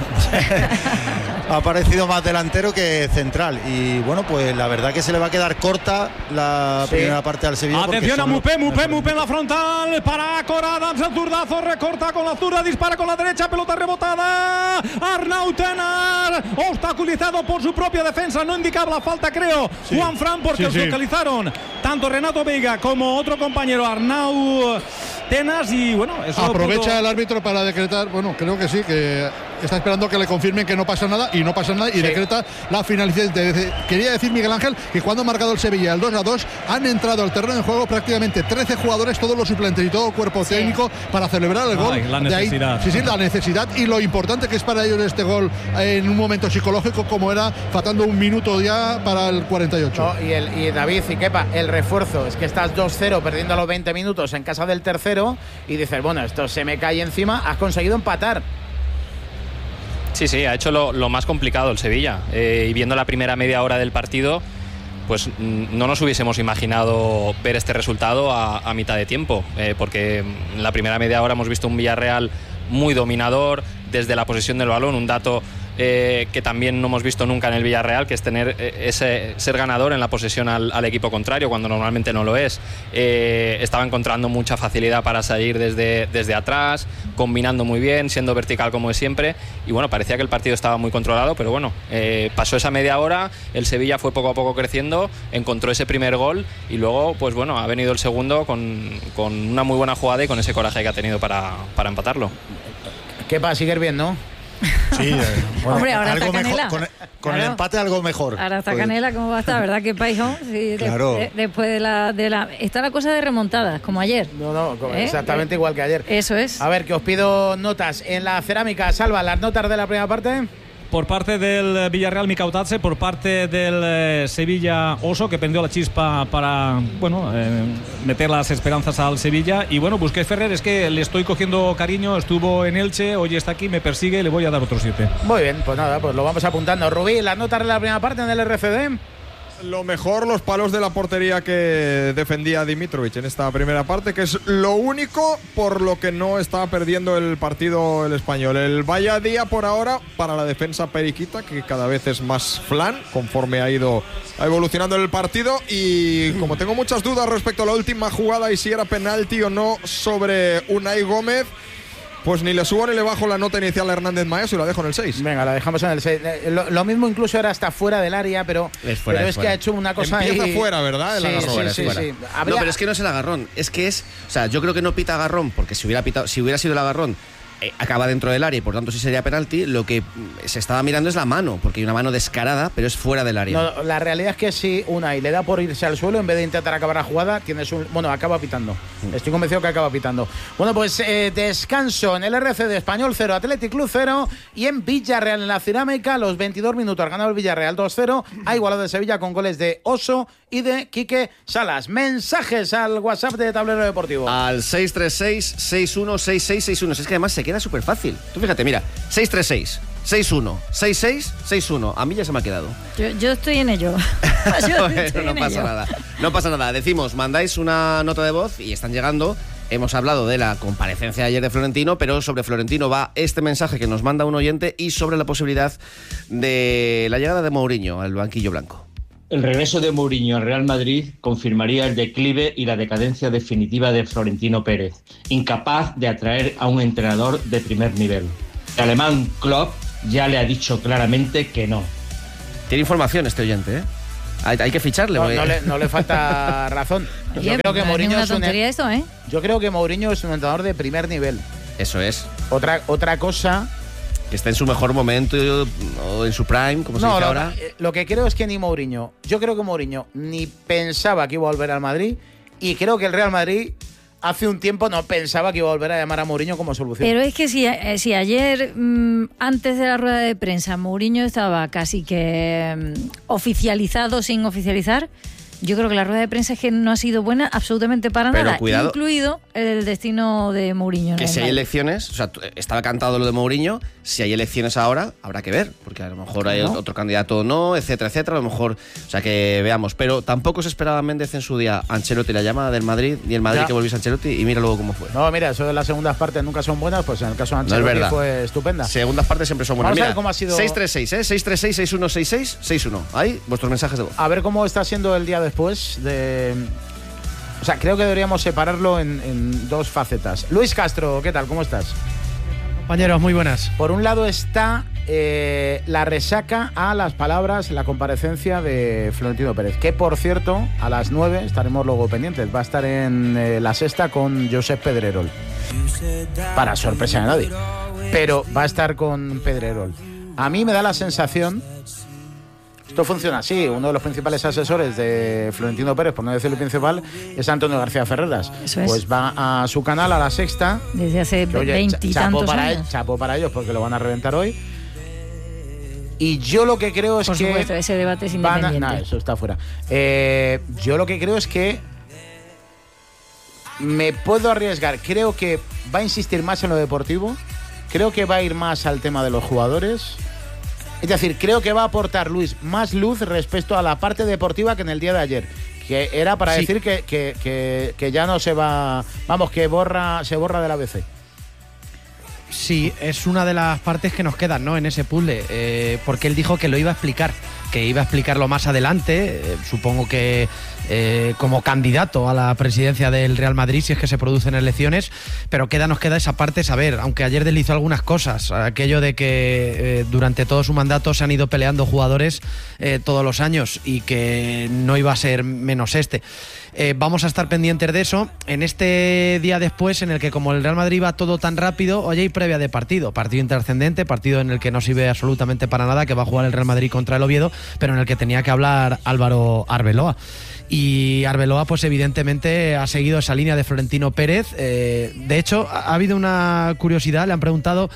Ha parecido más delantero que central y bueno, pues la verdad que se le va a quedar corta la Sí. primera parte al Sevilla. Atención a porque Mupé, solo- Mupé, Mupé en la frontal. Para Corada, el zurdazo, recorta con la zurda, dispara con la derecha, pelota rebotada. Arnau Tenar, obstaculizado por su propia defensa. No indicaba la falta, creo. Sí. Juan Fran, porque Sí, os sí. localizaron tanto Renato Veiga como otro compañero, Arnau Tenas. Y bueno, eso Aprovecha pudo- el árbitro para decretar, bueno, creo que sí, que está esperando que le confirmen que no pasa nada y no pasa nada y Sí. decreta la finalización. De- de- Quería decir, Miguel Ángel, que cuando ha marcado el Sevilla el dos a dos, han entrado al terreno de juego prácticamente trece jugadores, todos los suplentes y todo el cuerpo Sí. técnico para celebrar el gol. Ay, la De ahí- necesidad. sí, sí, la necesidad y lo importante que es para ellos este gol en un momento psicológico como era, faltando un minuto ya para el cuarenta y ocho. No, y, el, y David y Kepa, el refuerzo es que estás dos cero perdiendo a los veinte minutos en casa del tercero y dices, bueno, esto se me cae encima, has conseguido empatar. Sí, sí, ha hecho lo, lo más complicado el Sevilla. Eh, y viendo la primera media hora del partido, pues mm, no nos hubiésemos imaginado ver este resultado a, a mitad de tiempo. Eh, porque en la primera media hora hemos visto un Villarreal muy dominador desde la posesión del balón, un dato eh, que también no hemos visto nunca en el Villarreal, que es tener eh, ese ser ganador en la posesión al, al equipo contrario, cuando normalmente no lo es. Eh, estaba encontrando mucha facilidad para salir desde, desde atrás, combinando muy bien, siendo vertical como es siempre, y bueno, parecía que el partido estaba muy controlado, pero bueno, eh, pasó esa media hora, el Sevilla fue poco a poco creciendo, encontró ese primer gol y luego, pues bueno, ha venido el segundo con, con una muy buena jugada y con ese coraje que ha tenido para, para empatarlo. Kepa, sigues bien, ¿no? Sí, eh, bueno, Hombre, ahora algo está mejor, Canela. con, con el Claro. empate algo mejor. Ahora está Pues- Canela, ¿cómo va a estar? ¿Verdad que paisón? Sí, de- Claro. de- después de la, de la... Está la cosa de remontadas, como ayer. No, no, co- ¿Eh? exactamente igual que ayer. Eso es. A ver, que os pido notas en la cerámica. Salva, las notas de la primera parte. Por parte del Villarreal, Mikautase, por parte del eh, Sevilla, Oso, que prendió la chispa para, bueno, eh, meter las esperanzas al Sevilla. Y bueno, Busquets Ferrer, es que le estoy cogiendo cariño, estuvo en Elche, hoy está aquí, me persigue, le voy a dar otro siete. Muy bien, pues nada, pues lo vamos apuntando. Rubí, las notas de la primera parte en el R C D. Lo mejor, los palos de la portería que defendía Dimitrovic en esta primera parte, que es lo único por lo que no está perdiendo el partido el Español. El vaya día por ahora para la defensa periquita, que cada vez es más flan conforme ha ido evolucionando el partido. Y como tengo muchas dudas respecto a la última jugada y si era penalti o no sobre Unai Gómez, pues ni le subo ni le bajo la nota inicial a Hernández Maeso y la dejo en el seis. Venga, la dejamos en el seis. Eh, Lo, lo mismo incluso era hasta fuera del área, pero Es fuera, pero es es, fuera. que ha hecho una cosa Empieza ahí. fuera, ¿verdad? El Sí, agarrón. sí, Fuera, sí, fuera. sí. No, Habría- pero es que no es el agarrón. Es que es. O sea, yo creo que no pita agarrón, porque si hubiera, pitado, si hubiera sido el agarrón, eh, acaba dentro del área y por tanto sí sería penalti. Lo que mm, se estaba mirando es la mano, porque hay una mano descarada, pero es fuera del área. No, la realidad es que si Unai le da por irse al suelo en vez de intentar acabar la jugada, tienes un. Bueno, acaba pitando. Estoy convencido que acaba pitando. Bueno, pues eh, descanso en el R C de Español cero, Athletic Club cero y en Villarreal en la Cerámica, los veintidós minutos ha ganado el Villarreal dos cero, ha igualado de Sevilla con goles de Oso y de Quique Salas. Mensajes al WhatsApp de Tablero Deportivo. Al seis tres seis, seis uno seis seis seis uno. Es que además se queda súper fácil. Tú fíjate, mira, seis tres seis, seis uno, seis seis seis uno. A mí ya se me ha quedado. Yo, yo estoy en ello. Yo bueno, estoy no en pasa ello. nada. No pasa nada. Decimos, mandáis una nota de voz y están llegando. Hemos hablado de la comparecencia de ayer de Florentino, pero sobre Florentino va este mensaje que nos manda un oyente y sobre la posibilidad de la llegada de Mourinho al banquillo blanco. El regreso de Mourinho al Real Madrid confirmaría el declive y la decadencia definitiva de Florentino Pérez, incapaz de atraer a un entrenador de primer nivel. El alemán Klopp ya le ha dicho claramente que no. Tiene información este oyente, ¿eh? Hay, hay que ficharle. No, porque... no, le, no le falta razón. Yo Oye, creo que no es Mourinho ninguna es un, tontería eso, ¿eh? yo creo que Mourinho es un entrenador de primer nivel. Eso es. Otra, otra cosa... Que está en su mejor momento o en su prime, como se No, dice lo, ahora. lo que creo es que ni Mourinho, yo creo que Mourinho ni pensaba que iba a volver al Madrid y creo que el Real Madrid hace un tiempo no pensaba que iba a volver a llamar a Mourinho como solución. Pero es que si, eh, si ayer, mmm, antes de la rueda de prensa, Mourinho estaba casi que mmm, oficializado sin oficializar, yo creo que la rueda de prensa es que no ha sido buena absolutamente para Pero nada, cuidado. incluido el destino de Mourinho. Que en el si hay Madrid. elecciones, o sea, estaba cantado lo de Mourinho, si hay elecciones ahora, habrá que ver, porque a lo mejor hay Claro. otro candidato o no, etcétera, etcétera, a lo mejor, o sea, que veamos. Pero tampoco se esperaba Méndez en su día Ancelotti, la llamada del Madrid, ni el Madrid Ya. que volviese a Ancelotti, y mira luego cómo fue. No, mira, eso de las segundas partes nunca son buenas, pues en el caso de No es Ancelotti verdad. fue estupenda. Segundas partes siempre son buenas. Vamos a Mira, ver cómo ha sido- seis tres seis, ¿eh? seis tres seis, seis uno seis seis, seis uno. Ahí, vuestros mensajes de voz. A ver cómo está siendo el día después de... O sea, creo que deberíamos separarlo en, en dos facetas. Luis Castro, ¿qué tal? ¿Cómo estás? Compañeros, muy buenas. Por un lado está eh, la resaca a las palabras, la comparecencia de Florentino Pérez, que por cierto, a las nueve estaremos luego pendientes. Va a estar en eh, La Sexta con Josep Pedrerol. Para sorpresa de nadie. Pero va a estar con Pedrerol. A mí me da la sensación... Esto funciona así. Uno de los principales asesores de Florentino Pérez, por no decir el principal, es Antonio García Ferreras. Eso es. Pues va a su canal, a La Sexta. Desde hace Que, oye, veintitantos chapo para, años. él, chapo para ellos porque lo van a reventar hoy. Y yo lo que creo es Por que... supuesto, ese debate es van a- independiente. nah, eso está fuera. Eh, yo lo que creo es que me puedo arriesgar. Creo que va a insistir más en lo deportivo. Creo que va a ir más al tema de los jugadores. Es decir, creo que va a aportar Luis más luz respecto a la parte deportiva que en el día de ayer. Que era para Sí. decir que, que, que, que ya no se va... Vamos, que borra se borra del A B C. Sí, es una de las partes que nos quedan, ¿no? En ese puzzle, eh, porque él dijo que lo iba a explicar, que iba a explicarlo más adelante, eh, supongo que eh, como candidato a la presidencia del Real Madrid, si es que se producen elecciones, pero queda, nos queda esa parte saber, aunque ayer deslizó algunas cosas, aquello de que eh, durante todo su mandato se han ido peleando jugadores eh, todos los años y que no iba a ser menos este. Eh, vamos a estar pendientes de eso en este día después en el que, como el Real Madrid va todo tan rápido, hoy hay previa de partido, partido intrascendente, partido en el que no sirve absolutamente para nada, que va a jugar el Real Madrid contra el Oviedo, pero en el que tenía que hablar Álvaro Arbeloa. Y Arbeloa, pues evidentemente ha seguido esa línea de Florentino Pérez. Eh, de hecho, ha, ha habido una curiosidad, le han preguntado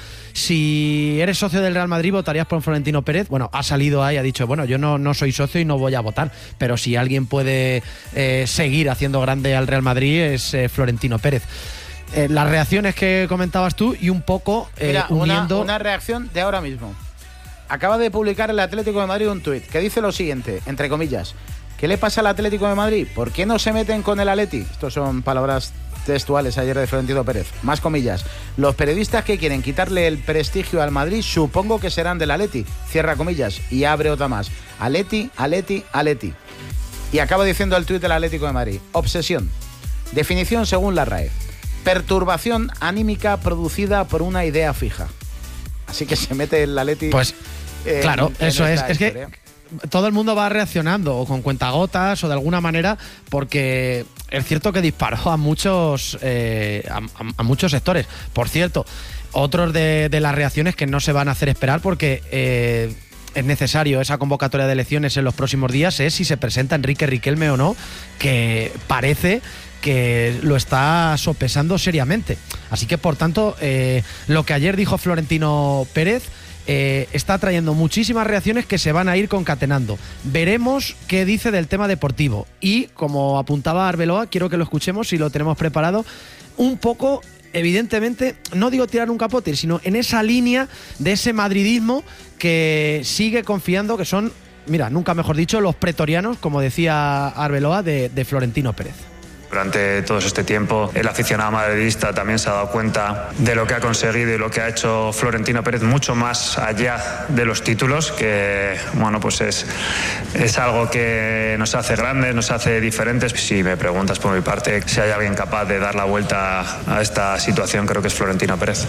si eres socio del Real Madrid, ¿votarías por Florentino Pérez? Bueno, ha salido ahí, ha dicho, bueno, yo no, no soy socio y no voy a votar, pero si alguien puede eh, seguir haciendo grande al Real Madrid es eh, Florentino Pérez. Eh, las reacciones que comentabas tú y un poco eh, Mira, una, uniendo... una reacción de ahora mismo. Acaba de publicar el Atlético de Madrid un tuit que dice lo siguiente, entre comillas: ¿qué le pasa al Atlético de Madrid? ¿Por qué no se meten con el Atleti? Estos son palabras textuales ayer de Florentino Pérez. Más comillas: los periodistas que quieren quitarle el prestigio al Madrid supongo que serán del Atleti. Cierra comillas y abre otra más. Atleti, Atleti, Atleti. Y acaba diciendo el tuit del Atlético de Madrid: obsesión. Definición según la R A E: perturbación anímica producida por una idea fija. Así que se mete el Atleti. Pues eh, claro, en eso es. esta Es que historia. todo el mundo va reaccionando o con cuentagotas o de alguna manera, porque es cierto que disparó a muchos eh, a, a- a muchos sectores. Por cierto, otros de, de las reacciones que no se van a hacer esperar porque eh, es necesario esa convocatoria de elecciones en los próximos días es si se presenta Enrique Riquelme o no, que parece que lo está sopesando seriamente. Así que, por tanto, eh, lo que ayer dijo Florentino Pérez eh, está trayendo muchísimas reacciones que se van a ir concatenando. Veremos qué dice del tema deportivo. Y, como apuntaba Arbeloa, quiero que lo escuchemos si lo tenemos preparado, un poco... Evidentemente, no digo tirar un capote, sino en esa línea de ese madridismo que sigue confiando que son, mira, nunca mejor dicho, los pretorianos, como decía Arbeloa, de, de Florentino Pérez. Durante todo este tiempo, el aficionado madridista también se ha dado cuenta de lo que ha conseguido y lo que ha hecho Florentino Pérez, mucho más allá de los títulos, que bueno, pues es, es algo que nos hace grandes, nos hace diferentes. Si me preguntas por mi parte si hay alguien capaz de dar la vuelta a esta situación, creo que es Florentino Pérez.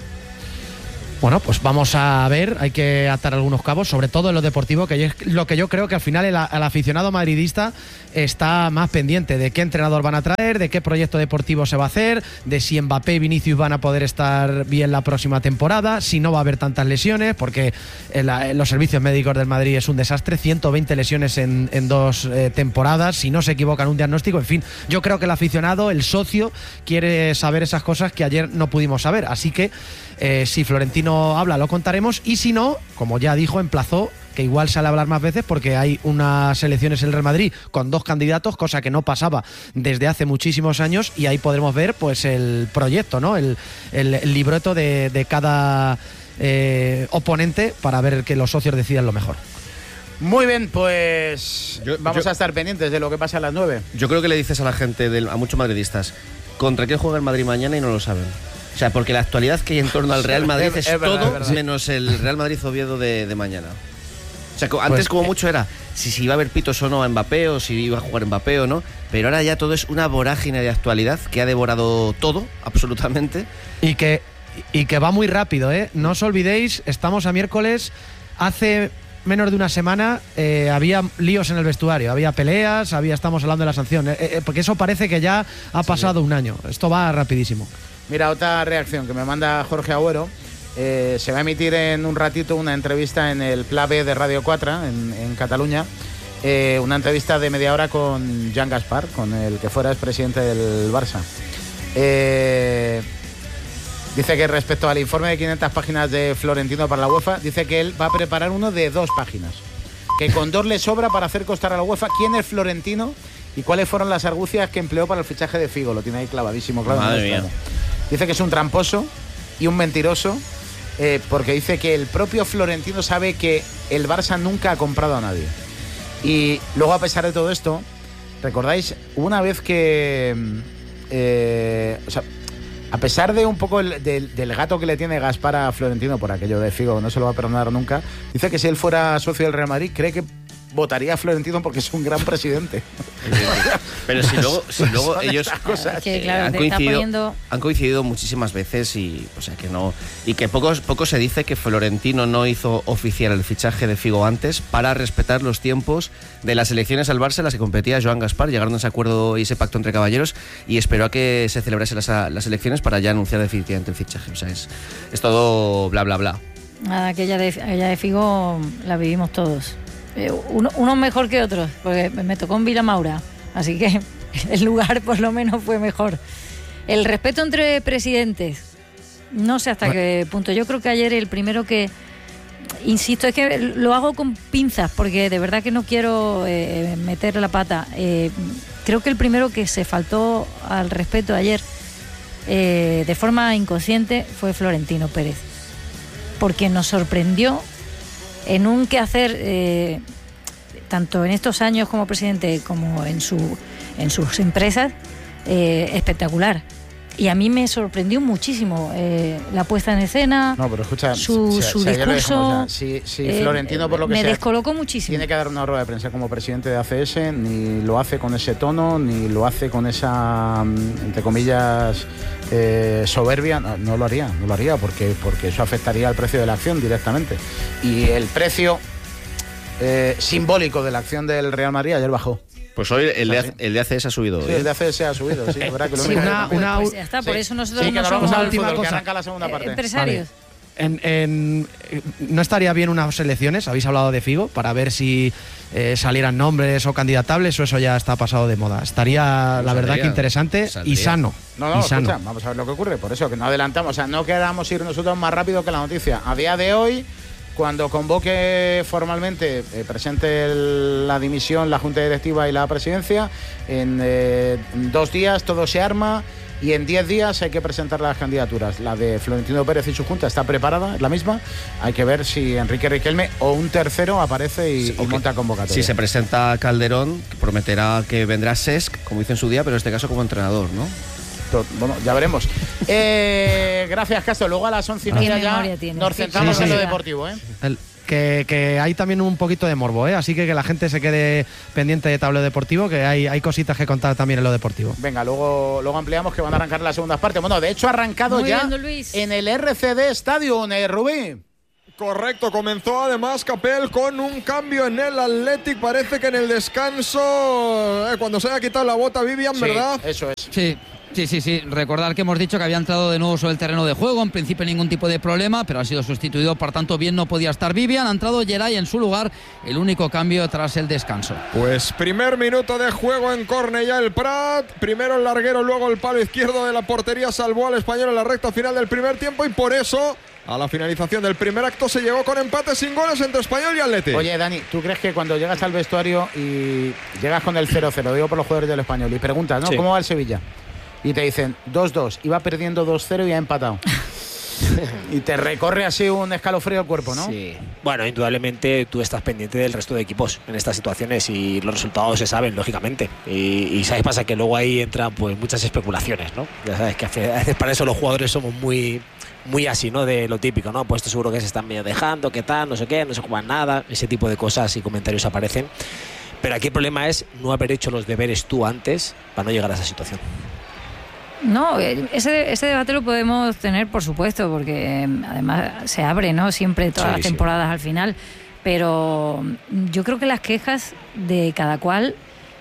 Bueno, pues vamos a ver, hay que atar algunos cabos, sobre todo en lo deportivo, que es lo que yo creo que al final el, el aficionado madridista está más pendiente de qué entrenador van a traer, de qué proyecto deportivo se va a hacer, de si Mbappé y Vinicius van a poder estar bien la próxima temporada, si no va a haber tantas lesiones, porque en la, en los servicios médicos del Madrid es un desastre, ciento veinte lesiones en, en dos eh, temporadas, si no se equivocan un diagnóstico, en fin, yo creo que el aficionado, el socio, quiere saber esas cosas que ayer no pudimos saber, así que eh, si Florentino habla lo contaremos, y si no, como ya dijo, emplazó que igual sale a hablar más veces porque hay unas elecciones en el Real Madrid con dos candidatos, cosa que no pasaba desde hace muchísimos años, y ahí podremos ver pues el proyecto, ¿no? El, el, el libreto de, de cada eh, oponente para ver que los socios decidan lo mejor. Muy bien, pues yo, vamos yo, a estar pendientes de lo que pasa a las nueve. Yo creo que le dices a la gente, de, a muchos madridistas, ¿contra quién juega el Madrid mañana? Y no lo saben. O sea, porque la actualidad que hay en torno al Real Madrid es, es, es verdad, todo es verdad. Menos el Real Madrid-Oviedo de, de mañana. O sea, antes pues, como mucho era si, si iba a haber pitos o no a Mbappé, o si iba a jugar Mbappé o no, pero ahora ya todo es una vorágine de actualidad que ha devorado todo, absolutamente. Y que, y que va muy rápido, ¿eh? No os olvidéis, estamos a miércoles, hace menos de una semana eh, había líos en el vestuario, había peleas, había, estamos hablando de la sanción, eh, eh, porque eso parece que ya ha pasado sí. un año, esto va rapidísimo. Mira, otra reacción que me manda Jorge Agüero. Eh, se va a emitir en un ratito una entrevista en el Pla B de Radio cuatro en, en Cataluña. Eh, una entrevista de media hora con Joan Gaspar, con el que fuera expresidente del Barça. Eh, dice que respecto al informe de quinientas páginas de Florentino para la UEFA, dice que él va a preparar uno de dos páginas. Que con dos le sobra para hacer costar a la UEFA quién es Florentino y cuáles fueron las argucias que empleó para el fichaje de Figo. Lo tiene ahí clavadísimo, claro. Madre mía. Dice que es un tramposo y un mentiroso. Eh, porque dice que el propio Florentino sabe que el Barça nunca ha comprado a nadie. Y luego, a pesar de todo esto, ¿recordáis una vez que eh, o sea, a pesar de un poco el, del, del gato que le tiene Gaspar a Florentino por aquello de Figo, no se lo va a perdonar nunca, dice que si él fuera socio del Real Madrid, cree que votaría a Florentino porque es un gran presidente? Pero si luego, si luego ellos cosas que, claro, han, coincidido, poniendo... han coincidido muchísimas veces y, o sea, que no, y que poco, poco se dice que Florentino no hizo oficial el fichaje de Figo antes para respetar los tiempos de las elecciones al Barça en las que competía Joan Gaspar. Llegaron a ese acuerdo y ese pacto entre caballeros y esperó a que se celebrasen las, las elecciones para ya anunciar definitivamente el fichaje. O sea, es, es todo bla bla bla. Nada, aquella de, aquella de Figo la vivimos todos. Eh, uno, unos mejor que otros, porque me tocó en Vilamaura, así que el lugar por lo menos fue mejor. El respeto entre presidentes, no sé hasta qué punto. Yo creo que ayer el primero que, insisto, es que lo hago con pinzas, porque de verdad que no quiero eh, meter la pata. Eh, creo que el primero que se faltó al respeto ayer, eh, de forma inconsciente, fue Florentino Pérez, porque nos sorprendió en un quehacer, eh, tanto en estos años como presidente como en, su, en sus empresas, eh, espectacular. Y a mí me sorprendió muchísimo eh, la puesta en escena, no, pero escucha, su, si, su si discurso. Si, si eh, Florentino, por lo que me sea, descolocó muchísimo. Tiene que dar una rueda de prensa como presidente de A C S, ni lo hace con ese tono, ni lo hace con esa, entre comillas, eh, soberbia. No, no lo haría, no lo haría, porque, porque eso afectaría al precio de la acción directamente. Y el precio eh, simbólico de la acción del Real Madrid ayer bajó. Pues hoy el de, el de A C S ha subido. Sí, ¿eh? el de A C S ha subido, sí, verdad que lo sí, mismo. una, una, pues ya está, por sí. eso nosotros sí, no que somos una última cosa. Arranca la segunda parte. Empresarios. Vale. En, en, ¿No estaría bien unas elecciones? Habéis hablado de Figo, para ver si eh, salieran nombres o candidatables, o eso ya está pasado de moda. Estaría, la verdad, que interesante y sano. No, no, y sano. escucha, vamos a ver lo que ocurre. Por eso, que no adelantamos, o sea, no queramos ir nosotros más rápido que la noticia. A día de hoy, cuando convoque formalmente, eh, presente el, la dimisión, la Junta Directiva y la Presidencia, en eh, dos días todo se arma. Y en diez días hay que presentar las candidaturas. La de Florentino Pérez y su junta está preparada, es la misma. Hay que ver si Enrique Riquelme o un tercero aparece y, sí, y monta convocatoria. Si se presenta Calderón, prometerá que vendrá Cesc, como hizo en su día, pero en este caso como entrenador, ¿no? Bueno, ya veremos. Eh, gracias, Castro. Luego a las once y media ya nos centramos sí, sí, en lo deportivo, ¿eh? El, que, que hay también un poquito de morbo, ¿eh? Así que que la gente se quede pendiente de Tableo Deportivo, que hay, hay cositas que contar también en lo deportivo. Venga, luego, luego ampliamos, que van a arrancar las segundas partes. Bueno, de hecho ha arrancado Muy ya bien, en el R C D Stadium, ¿eh, Rubí? Correcto, comenzó además Capel con un cambio en el Athletic. Parece que en el descanso, eh, cuando se haya quitado la bota Vivian, sí, ¿verdad? Eso es. Sí. Sí, sí, sí. Recordar que hemos dicho que había entrado de nuevo sobre el terreno de juego. En principio ningún tipo de problema, pero ha sido sustituido. Por tanto, bien no podía estar Vivian. Ha entrado Geray en su lugar. El único cambio tras el descanso. Pues primer minuto de juego en Cornellà el Prat. Primero el larguero, luego el palo izquierdo de la portería. Salvó al Español en la recta final del primer tiempo. Y por eso, a la finalización del primer acto, se llegó con empate sin goles entre Español y Athletic. Oye, Dani, ¿tú crees que cuando llegas al vestuario y llegas con el cero cero, digo por los jugadores del Español, y preguntas, ¿no? Sí. ¿Cómo va el Sevilla? Y te dicen dos dos, iba perdiendo dos cero y ha empatado. Y te recorre así un escalofrío el cuerpo, ¿no? Sí. Bueno, indudablemente tú estás pendiente del resto de equipos en estas situaciones y los resultados se saben, lógicamente. Y, y sabes, pasa que luego ahí entran pues muchas especulaciones, ¿no? Ya sabes que a veces para eso los jugadores somos muy, muy así, ¿no? De lo típico, ¿no? Pues esto seguro que se están medio dejando, qué tal, no sé qué, no se juegan nada. Ese tipo de cosas y comentarios aparecen. Pero aquí el problema es no haber hecho los deberes tú antes para no llegar a esa situación. No, ese, ese debate lo podemos tener, por supuesto, porque además se abre, ¿no? Siempre todas sí, las temporadas sí. al final. Pero yo creo que las quejas de cada cual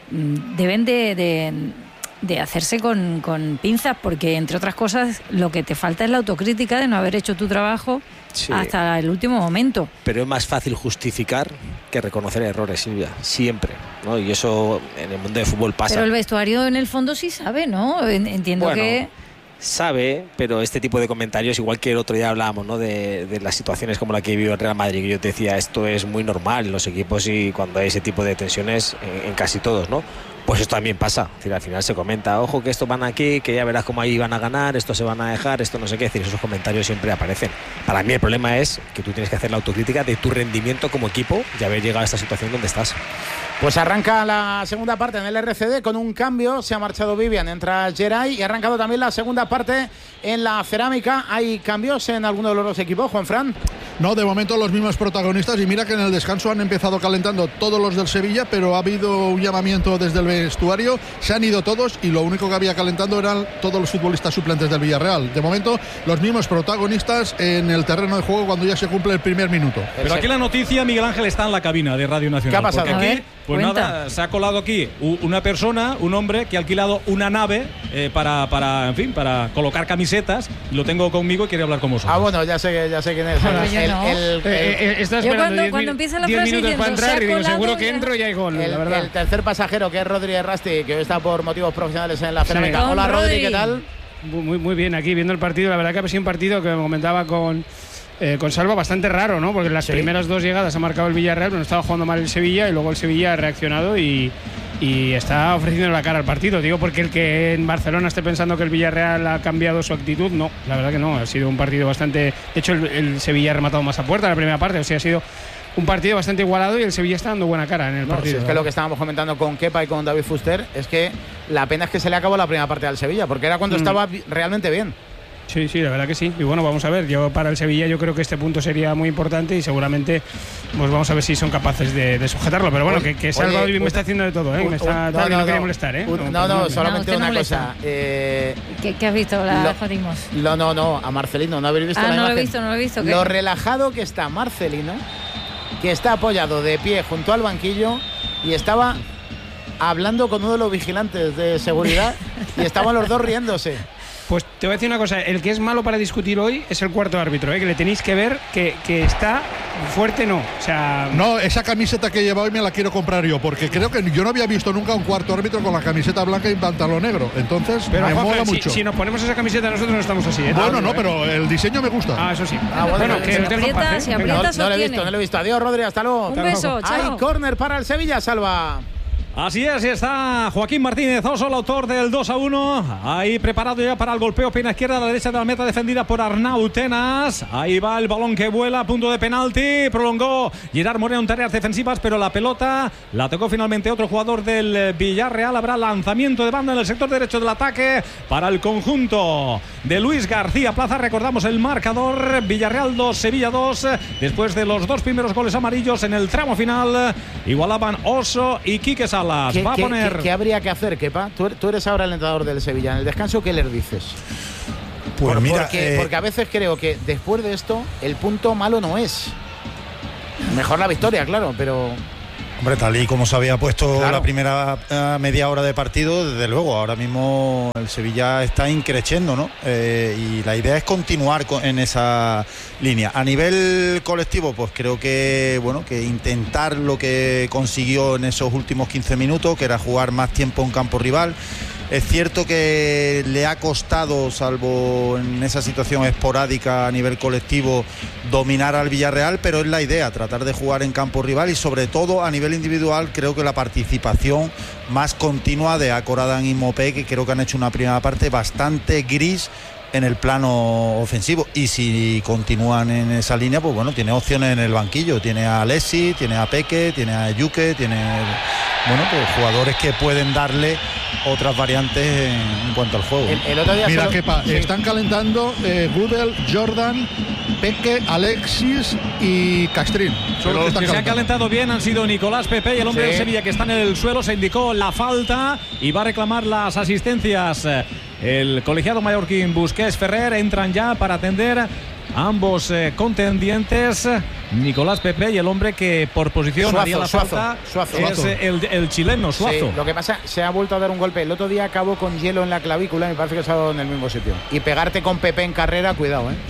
deben de, de, de hacerse con, con pinzas, porque entre otras cosas lo que te falta es la autocrítica de no haber hecho tu trabajo sí. hasta el último momento. Pero es más fácil justificar que reconocer errores, Silvia, siempre, ¿no? Y eso en el mundo del fútbol pasa. Pero el vestuario en el fondo sí sabe, ¿no? Entiendo bueno, que... sabe, pero este tipo de comentarios, igual que el otro día hablábamos, ¿no? de, de las situaciones como la que vivió el Real Madrid, que yo te decía, esto es muy normal en los equipos y cuando hay ese tipo de tensiones en, en casi todos, ¿no? Pues esto también pasa, es decir, al final se comenta, ojo que estos van aquí, que ya verás cómo ahí van a ganar, esto se van a dejar, esto no sé qué, es decir, esos comentarios siempre aparecen. Para mí el problema es que tú tienes que hacer la autocrítica de tu rendimiento como equipo y haber llegado a esta situación donde estás. Pues arranca la segunda parte en el R C D con un cambio, se ha marchado Vivian, entra Geray y ha arrancado también la segunda parte en la Cerámica. ¿Hay cambios en alguno de los dos equipos, Juanfran? No, de momento los mismos protagonistas y mira que en el descanso han empezado calentando todos los del Sevilla, pero ha habido un llamamiento desde el vestuario, se han ido todos y lo único que había calentando eran todos los futbolistas suplentes del Villarreal. De momento los mismos protagonistas en el terreno de juego cuando ya se cumple el primer minuto. Pero aquí la noticia, Miguel Ángel, está en la cabina de Radio Nacional. ¿Qué ha pasado? Porque aquí, ver, pues cuenta. nada, se ha colado aquí una persona, un hombre que ha alquilado una nave eh, para, para, en fin, para colocar camisetas. Lo tengo conmigo y quiere hablar con vosotros. Ah, bueno, ya sé, ya sé quién es. Bueno, yo el, no. el, el, el, Eh, eh, está esperando cuando- diez cuando min- empieza la diez frase minutos para diciendo, entrar "Se y ha digo, seguro colado que ya". entro y hay gol, el, la verdad. el tercer pasajero, que es Rodri Rasti, que hoy está por motivos profesionales en la Cerámica. Don Hola, Rodri, Rodri. ¿qué tal? Muy, muy, muy bien, aquí viendo el partido. La verdad que ha sido un partido que me comentaba con, eh, con Salva bastante raro, ¿no? Porque en las Sí. primeras dos llegadas ha marcado el Villarreal, pero estaba jugando mal el Sevilla y luego el Sevilla ha reaccionado y, y está ofreciendo la cara al partido. Digo, porque el que en Barcelona esté pensando que el Villarreal ha cambiado su actitud, no, la verdad que no. Ha sido un partido bastante. De hecho, el, el Sevilla ha rematado más a puerta en la primera parte, o sea, ha sido un partido bastante igualado y el Sevilla está dando buena cara en el No, partido. si es que lo que estábamos comentando con Kepa y con David Fuster es que la pena es que se le acabó la primera parte al Sevilla, porque era cuando Mm. estaba bi- realmente bien. Sí, sí, la verdad que sí. Y bueno, vamos a ver. Yo para el Sevilla yo creo que este punto sería muy importante y seguramente pues vamos a ver si son capaces de, de sujetarlo. Pero bueno, que, que Salva Oye, hoy me un- está haciendo de todo, ¿eh? un- me está, un- tal, que no, quería molestar, ¿eh? Un- no, no, pues solamente No, usted no una molesta. cosa. Eh, ¿Qué, qué has visto? La Lo- jodimos. lo, no, no, a Marcelino, no habéis visto Ah, la no lo he imagen. visto, no lo he visto. ¿qué? Lo relajado que está Marcelino, que está apoyado de pie junto al banquillo y estaba hablando con uno de los vigilantes de seguridad y estaban los dos riéndose. Pues te voy a decir una cosa, el que es malo para discutir hoy es el cuarto árbitro, ¿eh? Que le tenéis que ver que, que está fuerte, no. O sea, no, esa camiseta que lleva hoy me la quiero comprar yo, porque creo que yo no había visto nunca un cuarto árbitro con la camiseta blanca y pantalón negro. Entonces, pero me Juanfe, mola si, mucho. Si nos ponemos esa camiseta nosotros no estamos así, ¿eh? Bueno, no, ¿eh? pero el diseño me gusta. Ah, eso sí. Ah, bueno, bueno, que que si os dejo en paz, ¿eh? si aprietas, no, no lo he sostiene. visto, no lo he visto. Adiós, Rodri, hasta luego. Un beso, chao. Hay córner para el Sevilla, Salva. Así es, y está Joaquín Martínez Oso, el autor del dos a uno. Ahí preparado ya para el golpeo, pena izquierda a la derecha de la meta, defendida por Arnau Tenas. Ahí va el balón que vuela a punto de penalti. Prolongó Gerard Moreno en tareas defensivas, pero la pelota la tocó finalmente otro jugador del Villarreal. Habrá lanzamiento de banda en el sector derecho del ataque para el conjunto de Luis García Plaza. Recordamos el marcador: Villarreal dos, Sevilla dos. Después de los dos primeros goles amarillos en el tramo final, igualaban Oso y Quique Salas. ¿Qué, Va a qué, poner... ¿qué, ¿Qué habría que hacer, Kepa? Tú, tú eres ahora el entrenador del Sevilla. En el descanso, ¿qué les dices? Pues Por, mira, porque, eh... porque a veces creo que después de esto el punto malo no es. Mejor la victoria, claro, pero... Hombre, tal y como se había puesto Claro. la primera eh, media hora de partido, desde luego, ahora mismo el Sevilla está increciendo, ¿no? Eh, y la idea es continuar con, en esa línea. A nivel colectivo, pues creo que, bueno, que intentar lo que consiguió en esos últimos quince minutos, que era jugar más tiempo en campo rival. Es cierto que le ha costado, salvo en esa situación esporádica a nivel colectivo, dominar al Villarreal, pero es la idea, tratar de jugar en campo rival y sobre todo a nivel individual creo que la participación más continua de Akoradan y Mopé, que creo que han hecho una primera parte bastante gris en el plano ofensivo, y si continúan en esa línea, pues bueno, tiene opciones en el banquillo, tiene a Alessi, tiene a Peque, tiene a Yuke, tiene, bueno, pues jugadores que pueden darle otras variantes en, en cuanto al juego. El, el otro día Mira, solo... Kepa, sí. están calentando eh, Gudel, Jordan, Peque, Alexis y Castrín. Son Los los que, que se han están calentando. calentado bien han sido Nicolás Pepe y el hombre Sí. del Sevilla, que está en el suelo. Se indicó la falta y va a reclamar las asistencias. El colegiado mallorquín Busquets Ferrer entran ya para atender a ambos eh, contendientes, Nicolás Pepe y el hombre que por posición Suazo, haría la Suazo, falta Suazo. es Suazo. eh, el, el chileno Suazo. Sí, lo que pasa, se ha vuelto a dar un golpe. El otro día acabó con hielo en la clavícula y me parece que se ha dado en el mismo sitio. Y pegarte con Pepe en carrera, cuidado, ¿eh?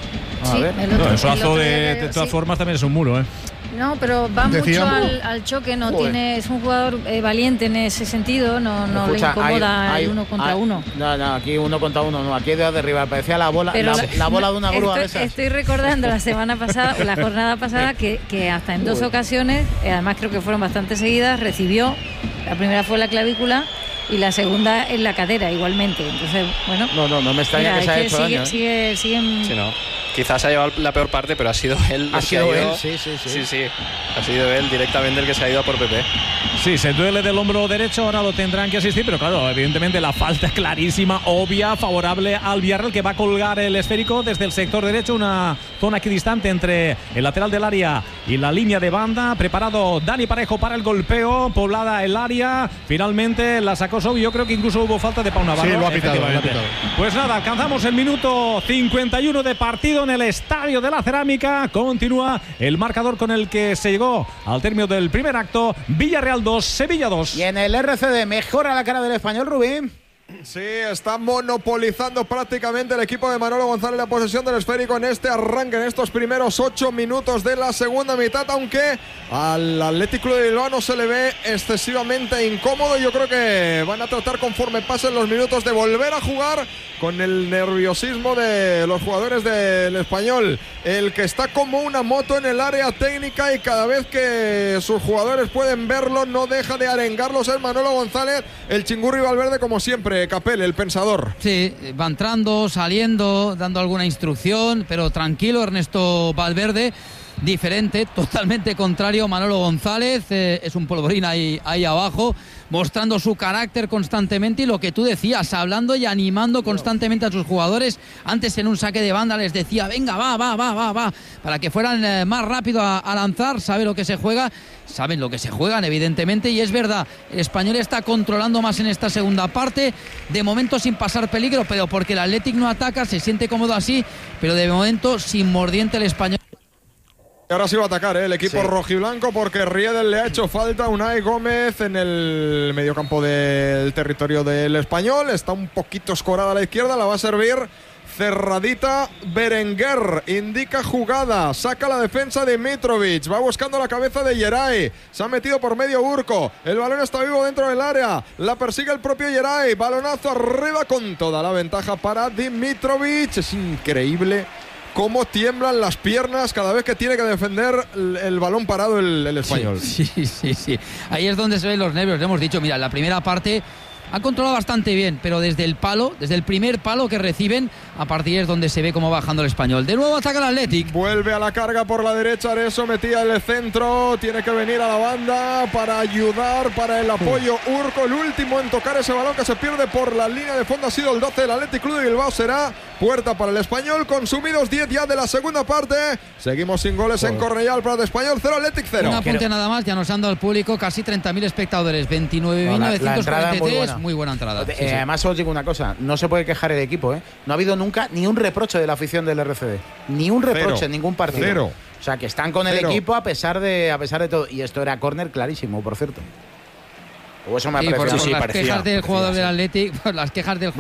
A Sí, ver. el No, otro- el el Suazo otro de, día, de todas sí. formas también es un muro, ¿eh? No, pero va Decíamos- mucho al, al choque, no Joder. tiene, es un jugador eh, valiente en ese sentido, no, no Escucha, le incomoda hay- hay- el uno contra hay- uno. No, no, aquí uno contra uno, no, aquí de derribar. Parecía la bola, Pero la, la bola de una grúa de estoy, esas. estoy recordando la semana pasada, o la jornada pasada, que, que hasta en dos Uy. ocasiones, eh, además creo que fueron bastante seguidas, recibió, la primera fue la clavícula y la segunda en la cadera igualmente. Entonces, bueno, No, no, no me extraña mira, que se es haya que hecho sigue, daño. ¿eh? sigue, siguen- Sí, no. Quizás se ha llevado la peor parte, pero ha sido él. Ha el que sido ido- él, sí, sí, sí. Sí, sí. Ha sido él directamente el que se ha ido a por Pepe. Sí, se duele del hombro derecho, ahora lo tendrán que asistir, pero claro, evidentemente la falta clarísima, obvia, favorable al Villarreal, que va a colgar el esférico desde el sector derecho, una zona equidistante entre el lateral del área y la línea de banda. Preparado Dani Parejo para el golpeo, poblada el área, finalmente la sacó Sobi. Yo creo que incluso hubo falta de Pau Navarro. Sí, lo ha pitado, lo ha efectivamente. pitado. Pues nada, alcanzamos el minuto cincuenta y uno de partido en el Estadio de la Cerámica. Continúa el marcador con el que se llegó al término del primer acto. Villarreal dos, Sevilla dos. Y en el R C D mejora la cara del español, Rubín. Sí, está monopolizando prácticamente el equipo de Manolo González la posesión del esférico en este arranque, en estos primeros ocho minutos de la segunda mitad, aunque al Athletic Club de Bilbao no se le ve excesivamente incómodo. Yo creo que van a tratar, conforme pasen los minutos, de volver a jugar con el nerviosismo de los jugadores del Español, el que está como una moto en el área técnica y cada vez que sus jugadores pueden verlo no deja de arengarlos el Manolo González, el Chingurri Valverde, como siempre. Capel, el pensador. Sí, va entrando, saliendo, dando alguna instrucción, pero tranquilo Ernesto Valverde, diferente, totalmente contrario Manolo González, eh, es un polvorín ahí, ahí abajo, mostrando su carácter constantemente y lo que tú decías, hablando y animando constantemente a sus jugadores. Antes en un saque de banda les decía, venga, va, va, va, va, va, para que fueran eh, más rápido a, a lanzar, sabe lo que se juega, saben lo que se juegan evidentemente, y es verdad, el Español está controlando más en esta segunda parte, de momento sin pasar peligro, pero porque el Athletic no ataca, se siente cómodo así, pero de momento sin mordiente el Español. Ahora sí va a atacar ¿eh? el equipo Sí. rojiblanco porque Riedel le ha hecho falta a Unai Gómez en el mediocampo del territorio del Español. Está un poquito escorada a la izquierda, la va a servir cerradita Berenguer. Indica jugada, saca la defensa de Mitrovic, va buscando la cabeza de Yeray, se ha metido por medio Urco, el balón está vivo dentro del área, la persigue el propio Yeray, balonazo arriba con toda la ventaja para Dimitrovic. Es increíble cómo tiemblan las piernas cada vez que tiene que defender el, el balón parado el, el español. Sí, sí, sí, sí. Ahí es donde se ven los nervios. Le hemos dicho, mira, la primera parte ha controlado bastante bien, pero desde el palo, desde el primer palo que reciben, a partir es donde se ve cómo va bajando el español. De nuevo ataca el Athletic. Vuelve a la carga por la derecha, Areso metía el centro, tiene que venir a la banda para ayudar, para el apoyo Urco, el último en tocar ese balón que se pierde por la línea de fondo ha sido el doce del Athletic Club de Bilbao. Será puerta para el español, consumidos diez ya de la segunda parte. Seguimos sin goles en Cornellà, el Prat Español cero, Athletic cero. Un apunte nada más, ya nos han dado al público casi treinta mil espectadores, veintinueve mil novecientos cuarenta y tres, muy buena entrada. Eh, Sí, sí. Además, os digo una cosa, no se puede quejar el equipo, ¿eh? No ha habido nunca ni un reproche de la afición del R C D, ni un reproche Cero. en ningún partido. Cero. O sea, que están con Cero. el equipo a pesar de a pesar de todo. Y esto era córner clarísimo, por cierto. O eso me ha Sí, por, parecido. por sí, las parecía, quejas del parecía, jugador sí. del Athletic, por las quejas del